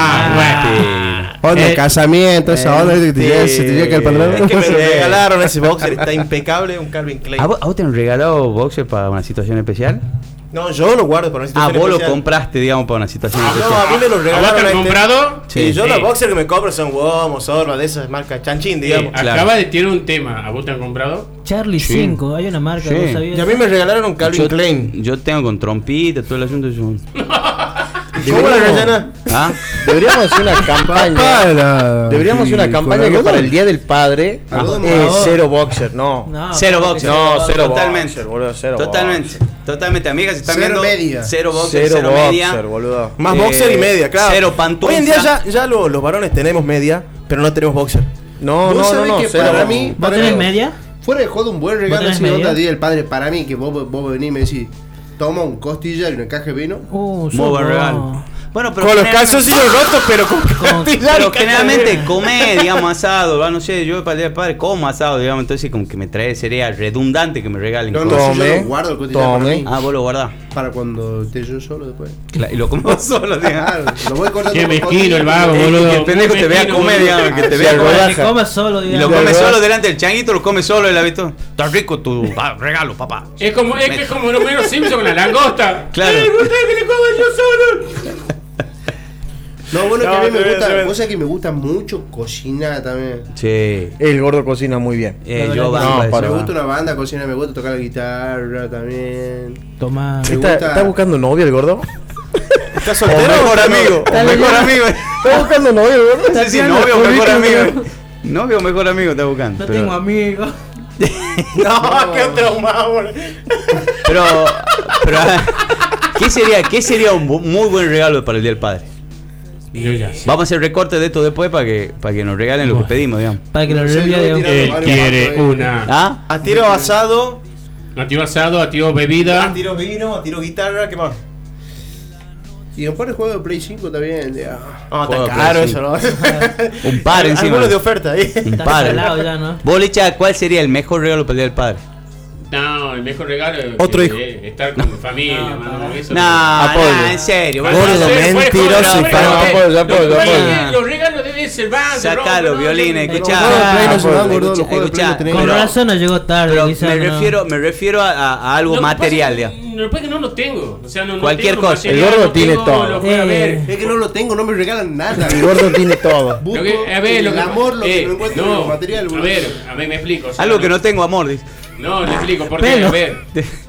Ah, bueno. Onda, Eh, casamiento, esa onda, que te llega- se te llega que el pantalón. Es que me lo regalaron ese boxer, está impecable, un Calvin Klein. ¿A vos, a vos te han regalado boxer para una situación especial? No, yo lo guardo para una Ah, situación vos lo especial. compraste, digamos, para una situación Ah, no, especial. a mí me lo ¿A vos regalaron. te a han este. comprado? Sí, yo Sí. los boxers que me compro son Womo, Sorba, de esas marcas chanchín, digamos. Eh, Acaba de tirar un tema. ¿A vos te han comprado? Charlie Sí. cinco, hay una marca, Sí. ¿vos sabías? Y a mí me regalaron un Calvin yo, Klein. yo tengo con trompita, todo el asunto. Yo... ¿Cómo la rellena? ¿Ah? Deberíamos hacer una campaña. Para. Deberíamos hacer una campaña que para el Día del Padre Algodón eh, morador. cero boxer, no. No, Cero claro boxer. que No, cero Totalmente. boxer, boludo, cero Totalmente. Totalmente, amigas, se están Cero viendo. media. Cero boxer. boxer, Cero, cero, boxer, media. boludo. Más Eh, boxer y media, claro. cero pantunza. Hoy en día ya, ya lo- los varones tenemos media, pero no tenemos boxer. No, Vos no, no, sabés no, que cero para boxer. mí- ¿Vos para tenés mí- media? Fuera de juego, un buen regalo tenés así, media? onda Día del Padre para mí, que vos, vos venís y me decís, toma un costillar y una caja de vino. Uh, Muy sos buen vos. regalo. Bueno, pero Con los generalmente- calzoncillos rotos, pero con Con- Pero generalmente come, digamos, asado, ¿va? No sé, yo para el día del padre como asado, digamos, entonces como que me trae, sería redundante que me regalen No, no, cosas. si yo Tome, lo guardo el costillar para tome. mí, Ah, vos lo guardás. para cuando esté yo solo después. Cla- Y lo como solo, digamos. Claro, lo voy cortando Qué por mezquino el costillas. vago, Eh, boludo. que el pendejo Muy te vea mezquino, comer, boludo. digamos, que te Sí, vea al comer. Que rodaja. coma solo, Y lo digamos. come verdad. solo delante del changuito, lo come solo, ¿el visto? Está rico tu ah, regalo, papá. Es como, es que es como Homero Simpson con la langosta. Claro. Eh, usted que le coma yo solo. No, bueno, No, que a mí te me ves, gusta, te ves. vos sabés que me gusta mucho cocinar también. Sí. El gordo cocina muy bien. Eh, No, yo no, banco no, eso, para- Me va. gusta una banda, cocina, me gusta tocar la guitarra también. Tomá. Me ¿Está, gusta- está buscando novia el gordo? ¿Estás O soltero? mejor o no? amigo, o Dale, mejor ya. amigo. ¿Está buscando novia el gordo? No sé si tirando novio o mejor currículum, amigo. Novio o mejor amigo está buscando. No pero- tengo amigos. No, qué traumado, boludo. Pero, pero ah, ¿qué sería, qué sería un bu- muy buen regalo para el Día del Padre? Yo ya sé. Vamos a hacer recortes de esto después para que, para que nos regalen lo que pedimos, digamos. Para que lo No sé, revía, yo voy digamos. tirando Él varios quiere datos ahí. una. ¿Ah? A tiro asado, A tiro asado, a tiro a bebida. tiro vino, a tiro guitarra, ¿qué más? Y un par de juegos de Play cinco también. ya. No, Juego está de caro Play eso, ¿no? Un par encima. Algunos de oferta ahí. Un Está par. salado ya, ¿no? Vos, Licha, ¿cuál sería el mejor regalo para el Día del Padre? No, el mejor regalo es Otro eh, hijo. eh, estar con mi familia, No, mano. Eso No, Apoyo. no, en serio. Gordo, vos- Gordo, Fuera de mentiroso juego, y fuera de fan. juego. Apoyo, apoyo, Los- apoyo. Los regalos deben ser banda. Sacá los violines, escuchá. Los Play no se van, gordo, los Escuchá, juegos de Play escuchá, no tenés. Con pero- razón no llegó tarde. Pero quizá, me no. refiero, me refiero a, a- a algo Lo que pasa material, es que- digamos. Lo que pasa es que no lo tengo. O sea, no, no Cualquier tengo cosa. material, El gordo no tiene tengo, todo. Lo fui a Eh. ver. Es que no lo tengo, no me regalan nada. El gordo tiene todo. Busco Lo que- a ver, lo el que- amor, lo eh, que no encuentro en no, el material. A boludo. ver, a ver, me explico. o sea, Algo que no tengo, amor, dice. No, le explico. Porque, Pelo. a ver.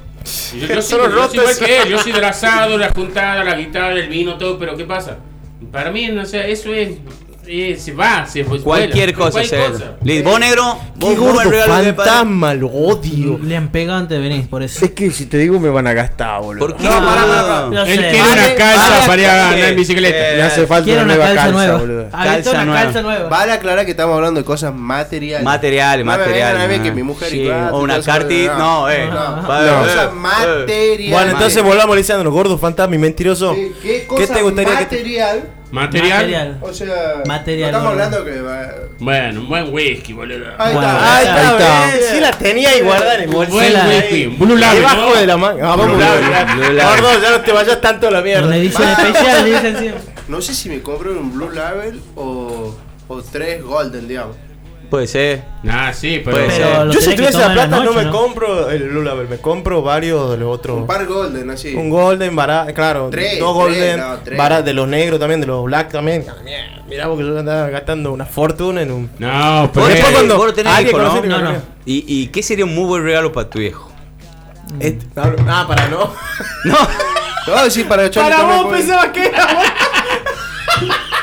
Yo, yo, soy, yo soy igual que él. Yo soy del asado, la juntada, la guitarra, el vino, todo. Pero ¿qué pasa? Para mí, no sé, eso es. eh, se va, se fue. Cualquier cosa, cualquier se Liz, vos, negro, Qué vos, vos gordo el regalo de padre. fantasma, lo odio. Le han pegado antes de venir, por eso. Es que si te digo me van a gastar, boludo. ¿Por qué? No, pará, pará, pará. Yo Él sé. quiere una Vale, calza vale, para ir a vale. andar en bicicleta. Eh, Me hace falta Quiero una una nueva calza calza, nueva. boludo. Ahorita Calza una nueva. calza nueva. Vale aclarar que estamos hablando de cosas materiales. Materiales, No me materiales. vengan a mí no. que mi mujer Sí, y cuatro, o una cosas, cartita, no, eh. No. Va, No, eh, cosas eh. materiales. Bueno, entonces volvamos, Lisandro, gordo fantasma y mentiroso. ¿Qué, qué ¿Qué cosa te gustaría que te... material? Material. Material. O sea, Material, no estamos boludo. hablando que va- Bueno, un buen whisky, boludo. Ahí Bueno, está. Ahí Ahí está, está. bien, sí la tenía ahí guardada en el Un bolsillo. buen la- whisky. Blue Label, Debajo ¿no? de la manga. Ah, vamos, Blue Blue Label, Label. Blue Label. Gordo, ya no te vayas tanto a la mierda. Una edición especial, le dicen siempre. No sé si me compro un Blue Label o, o tres Golden, digamos. Puede ser. Ah, sí, pero. Puede ser. Pero lo Yo si tenés que tuviese la tomar en plata no noche, me compro el Blue Label, me compro varios de los otros. Un par Golden, así. Un Golden, barato, claro. Tres, dos tres, Golden, no, tres. barato, de los negros también, de los black también. Mierda, mirá porque yo andaba gastando una fortuna en un... No, pero. Vos Después tenés- cuando vos no tenés alguien hijo, ¿no? conoce- No, no. ¿Y, ¿Y qué sería un muy buen regalo para tu viejo? Este- ah, para no. No. Te voy a decir para echarle Para también, vos pues. pensabas que era.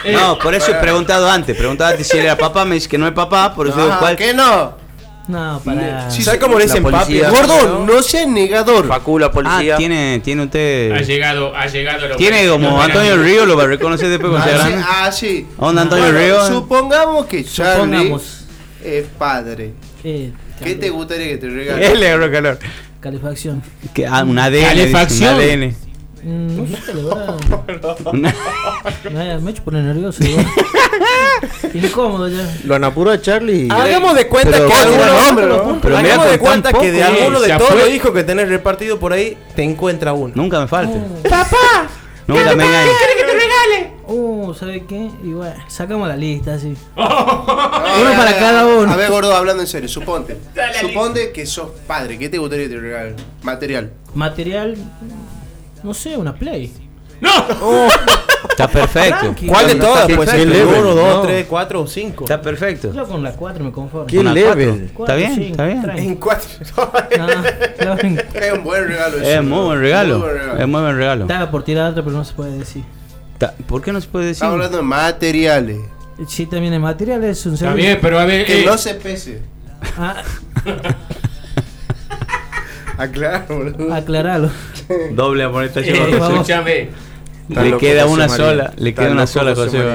No, por eso he preguntado antes. Preguntado antes si era papá, me dice que no es papá, por eso digo Ah, cuál. ¿qué no? No, para. Sí, ¿Sabes cómo le dicen La papi? policía. Gordo, no seas negador. Facu, la Ah, policía. tiene, tiene Ha usted. llegado, ha llegado. lo Tiene que- como lo que Antonio era- Río, lo va a reconocer después cuando sea Ah, sí, grande. ah, sí. Onda Antonio Bueno, Río. supongamos que Charlie Supongamos. es padre. Eh, ¿Qué te gustaría que te regale? Él le agarró calor. calefacción. Que, ah, un A D N. Calefacción. dice, un A D N. Mm, no sé, la verdad. Una- Me, me he hecho poner nervioso. igual. Incómodo ya. Lo han apurado a Charlie. Hagamos de cuenta Pero que ¿cuál era el alguno, nombre, no? Pero mira, hagamos de con tan cuenta que de poco, alguno de se todos fue. los hijos que tenés repartido por ahí, te encuentra uno. Nunca me falte. ¡Papá! Nunca me engañes. que te regale? Uh, ¿sabe qué? Y bueno, sacamos la lista así. Ah, Uno para cada uno. A ver, gordo, hablando en serio, suponte. Suponte que sos padre. ¿Qué te gustaría que te regalen? Material. Material. No sé, una Play. ¡No! Está perfecto. Tranqui. ¿Cuál de Está todas? Puede ser perfecto. uno, No. dos, tres, cuatro o cinco. Está perfecto. Yo con la cuatro me conformo. ¿Qué Una level? Cuatro, bien, cinco, está bien. tranqui. En cuatro. No, no, Es un buen regalo eso. Es muy buen regalo. Muy buen regalo. Es muy buen regalo. Estaba por tirar otra, pero no se puede decir. Ta- ¿Por qué no se puede decir? Estamos hablando de materiales. Sí, también el material es un Está servicio. bien, pero a ver. Que eh, no se pese. Ah, Aclaro, boludo. aclaralo. Doble amonestación. eh, por favor. escúchame. Está Le loco queda José una María. sola. Le Está queda una loco sola, José José. María.